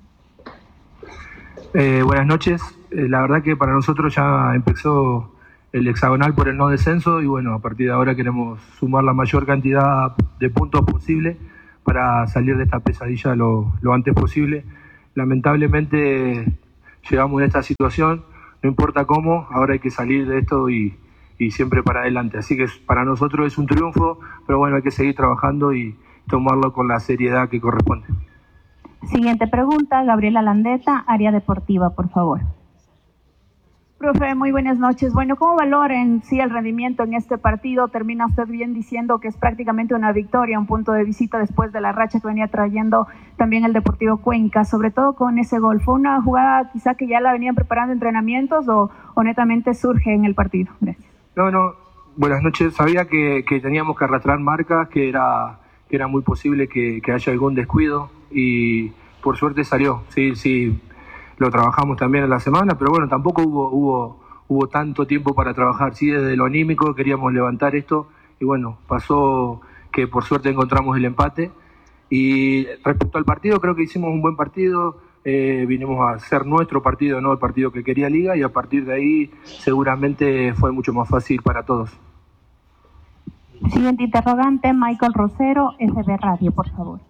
Buenas noches. La verdad que para nosotros ya empezó el hexagonal por el no descenso y bueno, a partir de ahora queremos sumar la mayor cantidad de puntos posible para salir de esta pesadilla lo antes posible. Lamentablemente llegamos a esta situación, no importa cómo, ahora hay que salir de esto y siempre para adelante. Así que para nosotros es un triunfo, pero bueno, hay que seguir trabajando y tomarlo con la seriedad que corresponde. Siguiente pregunta, Gabriela Landeta, área deportiva, por favor. Profe, muy buenas noches. Bueno, ¿cómo valora en sí el rendimiento en este partido? Termina usted bien diciendo que es prácticamente una victoria, un punto de visita después de la racha que venía trayendo también el Deportivo Cuenca, sobre todo con ese gol. ¿Fue una jugada quizá que ya la venían preparando entrenamientos o netamente surge en el partido? Gracias. No, buenas noches. Sabía que teníamos que arrastrar marcas, que era muy posible que haya algún descuido y por suerte salió. Sí. Lo trabajamos también en la semana, pero bueno, tampoco hubo tanto tiempo para trabajar. Sí, desde lo anímico queríamos levantar esto y bueno, pasó que por suerte encontramos el empate. Y respecto al partido, creo que hicimos un buen partido, vinimos a hacer nuestro partido, no el partido que quería Liga, y a partir de ahí seguramente fue mucho más fácil para todos. Siguiente interrogante, Michael Rosero, FB Radio, por favor.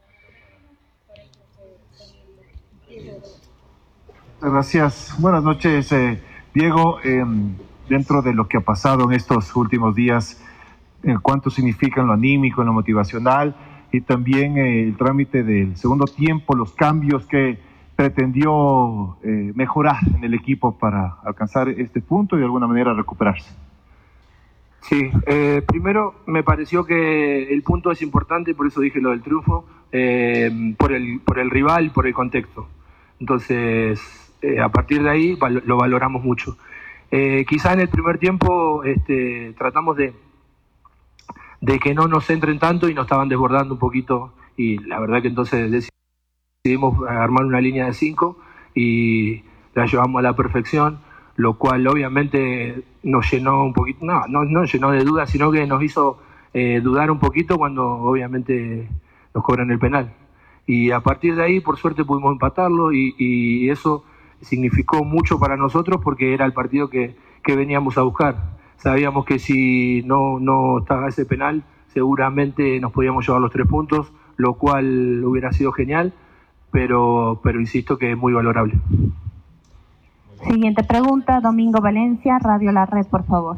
Gracias. Buenas noches, Diego. Dentro de lo que ha pasado en estos últimos días, ¿cuánto significa en lo anímico, en lo motivacional y también el trámite del segundo tiempo, los cambios que pretendió mejorar en el equipo para alcanzar este punto y de alguna manera recuperarse? Sí, primero me pareció que el punto es importante, por eso dije lo del triunfo, por el rival, por el contexto. Entonces, a partir de ahí lo valoramos mucho. Quizá en el primer tiempo tratamos de que no nos entren tanto y nos estaban desbordando un poquito y la verdad que entonces decidimos armar una línea de 5 y la llevamos a la perfección, lo cual obviamente nos llenó un poquito, no llenó de dudas, sino que nos hizo dudar un poquito cuando obviamente nos cobran el penal. Y a partir de ahí, por suerte, pudimos empatarlo y eso significó mucho para nosotros porque era el partido que veníamos a buscar. Sabíamos que si no estaba ese penal, seguramente nos podíamos llevar los 3 puntos, lo cual hubiera sido genial, pero insisto que es muy valorable. Siguiente pregunta, Domingo Valencia, Radio La Red, por favor.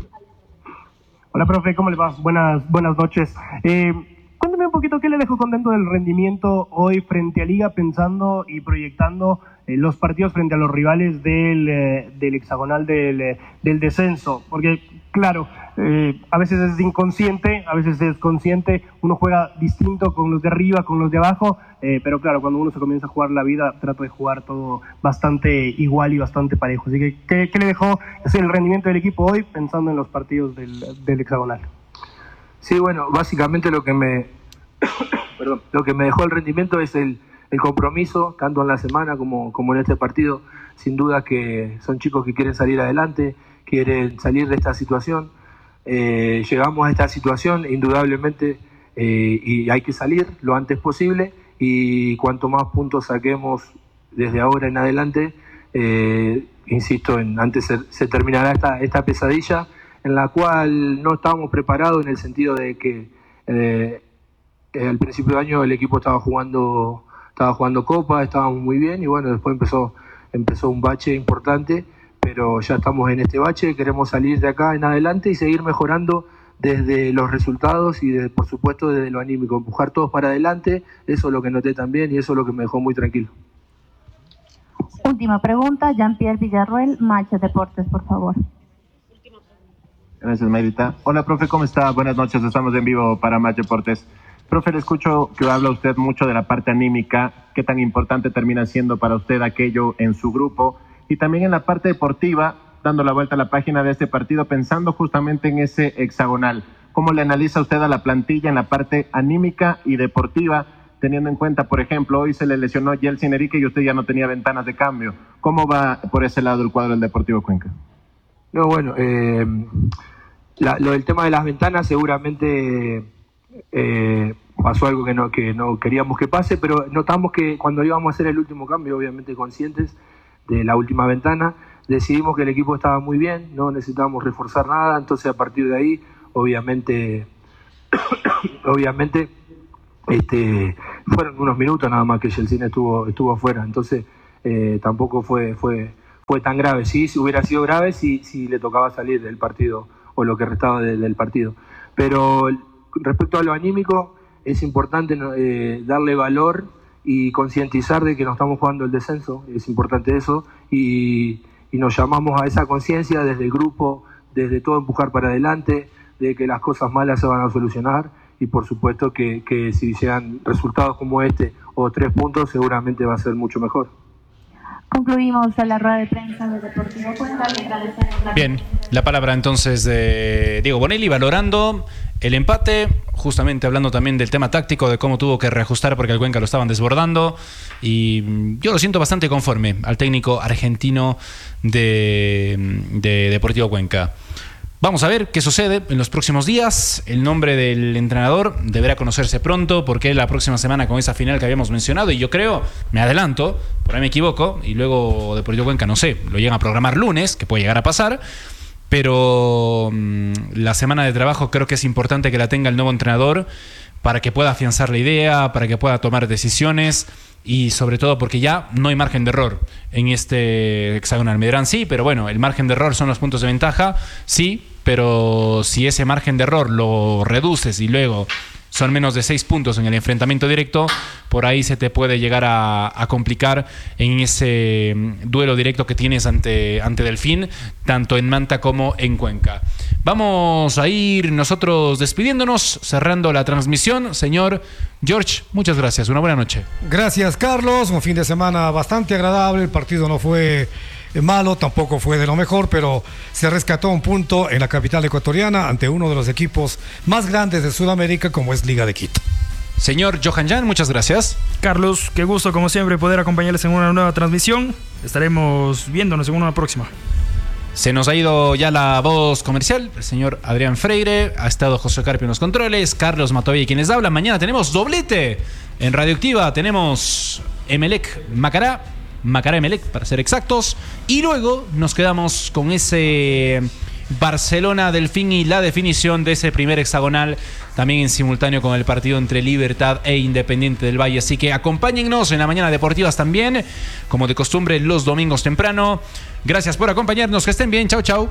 Hola, profe, ¿cómo le va? Buenas noches. Cuéntame un poquito qué le dejó contento del rendimiento hoy frente a Liga, pensando y proyectando los partidos frente a los rivales del hexagonal del descenso. Porque, claro, a veces es inconsciente, a veces es consciente, uno juega distinto con los de arriba, con los de abajo, pero claro, cuando uno se comienza a jugar la vida, trata de jugar todo bastante igual y bastante parejo. Así que, ¿qué le dejó el rendimiento del equipo hoy pensando en los partidos del hexagonal? Sí, bueno, básicamente lo que me dejó el rendimiento es el compromiso, tanto en la semana como en este partido. Sin duda que son chicos que quieren salir adelante, quieren salir de esta situación. Llegamos a esta situación, indudablemente, y hay que salir lo antes posible. Y cuanto más puntos saquemos desde ahora en adelante, insisto, antes se terminará esta pesadilla, en la cual no estábamos preparados en el sentido de que al principio de año el equipo estaba jugando Copa, estábamos muy bien y bueno, después empezó un bache importante, pero ya estamos en este bache, queremos salir de acá en adelante y seguir mejorando desde los resultados y por supuesto desde lo anímico, empujar todos para adelante. Eso es lo que noté también y eso es lo que me dejó muy tranquilo. Última pregunta, Jean-Pierre Villarruel, Match Deportes, por favor. Gracias, Marita. Hola, profe, ¿cómo está? Buenas noches, estamos en vivo para Match Deportes. Profe, le escucho que habla usted mucho de la parte anímica. ¿Qué tan importante termina siendo para usted aquello en su grupo? Y también en la parte deportiva, dando la vuelta a la página de este partido, pensando justamente en ese hexagonal. ¿Cómo le analiza usted a la plantilla en la parte anímica y deportiva, teniendo en cuenta, por ejemplo, hoy se le lesionó Yeltsin Enrique y usted ya no tenía ventanas de cambio? ¿Cómo va por ese lado el cuadro del Deportivo Cuenca? No, bueno, lo del tema de las ventanas seguramente pasó algo que no queríamos que pase, pero notamos que cuando íbamos a hacer el último cambio, obviamente conscientes de la última ventana, decidimos que el equipo estaba muy bien, no necesitábamos reforzar nada, entonces a partir de ahí, obviamente fueron unos minutos nada más que Yeltsin estuvo afuera, entonces tampoco fue tan grave. Sí, si hubiera sido grave, si le tocaba salir del partido o lo que restaba del partido. Pero respecto a lo anímico, es importante darle valor y concientizar de que no estamos jugando el descenso, es importante eso, y nos llamamos a esa conciencia desde el grupo, desde todo empujar para adelante, de que las cosas malas se van a solucionar, y por supuesto que si llegan resultados como este o 3 puntos, seguramente va a ser mucho mejor. Concluimos la rueda de prensa del Deportivo Cuenca. Bien, la palabra entonces de Diego Bonelli, valorando el empate, justamente hablando también del tema táctico, de cómo tuvo que reajustar porque el Cuenca lo estaban desbordando, y yo lo siento bastante conforme al técnico argentino de Deportivo Cuenca. Vamos a ver qué sucede en los próximos días. El nombre del entrenador deberá conocerse pronto, porque la próxima semana con esa final que habíamos mencionado, y yo creo, me adelanto, por ahí me equivoco, y luego Deportivo Cuenca, no sé, lo llegan a programar lunes, que puede llegar a pasar, pero la semana de trabajo creo que es importante que la tenga el nuevo entrenador para que pueda afianzar la idea, para que pueda tomar decisiones, y sobre todo porque ya no hay margen de error en este hexagonal. Me dirán sí, pero bueno, el margen de error son los puntos de ventaja, sí, pero si ese margen de error lo reduces y luego son menos de 6 puntos en el enfrentamiento directo, por ahí se te puede llegar a complicar en ese duelo directo que tienes ante Delfín, tanto en Manta como en Cuenca. Vamos a ir nosotros despidiéndonos, cerrando la transmisión. Señor George, muchas gracias, una buena noche. Gracias, Carlos, un fin de semana bastante agradable. El partido no fue malo, tampoco fue de lo mejor, pero se rescató un punto en la capital ecuatoriana ante uno de los equipos más grandes de Sudamérica, como es Liga de Quito. Señor Johan Jan, muchas gracias. Carlos, qué gusto como siempre poder acompañarles en una nueva transmisión. Estaremos viéndonos en una próxima. Se nos ha ido ya la voz comercial, el señor Adrián Freire, ha estado José Carpio en los controles, Carlos Matovilla quien les habla. Mañana tenemos doblete en Radioactiva, tenemos Emelec Macará Emelec para ser exactos, y luego nos quedamos con ese Barcelona Delfín y la definición de ese primer hexagonal, también en simultáneo con el partido entre Libertad e Independiente del Valle. Así que acompáñennos en la mañana deportivas también, como de costumbre los domingos temprano. Gracias por acompañarnos, que estén bien, chau chau.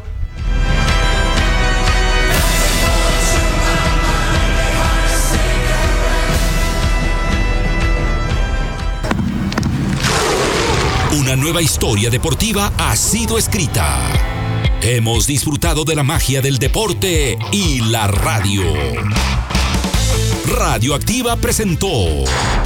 Una nueva historia deportiva ha sido escrita. Hemos disfrutado de la magia del deporte y la radio. Radioactiva presentó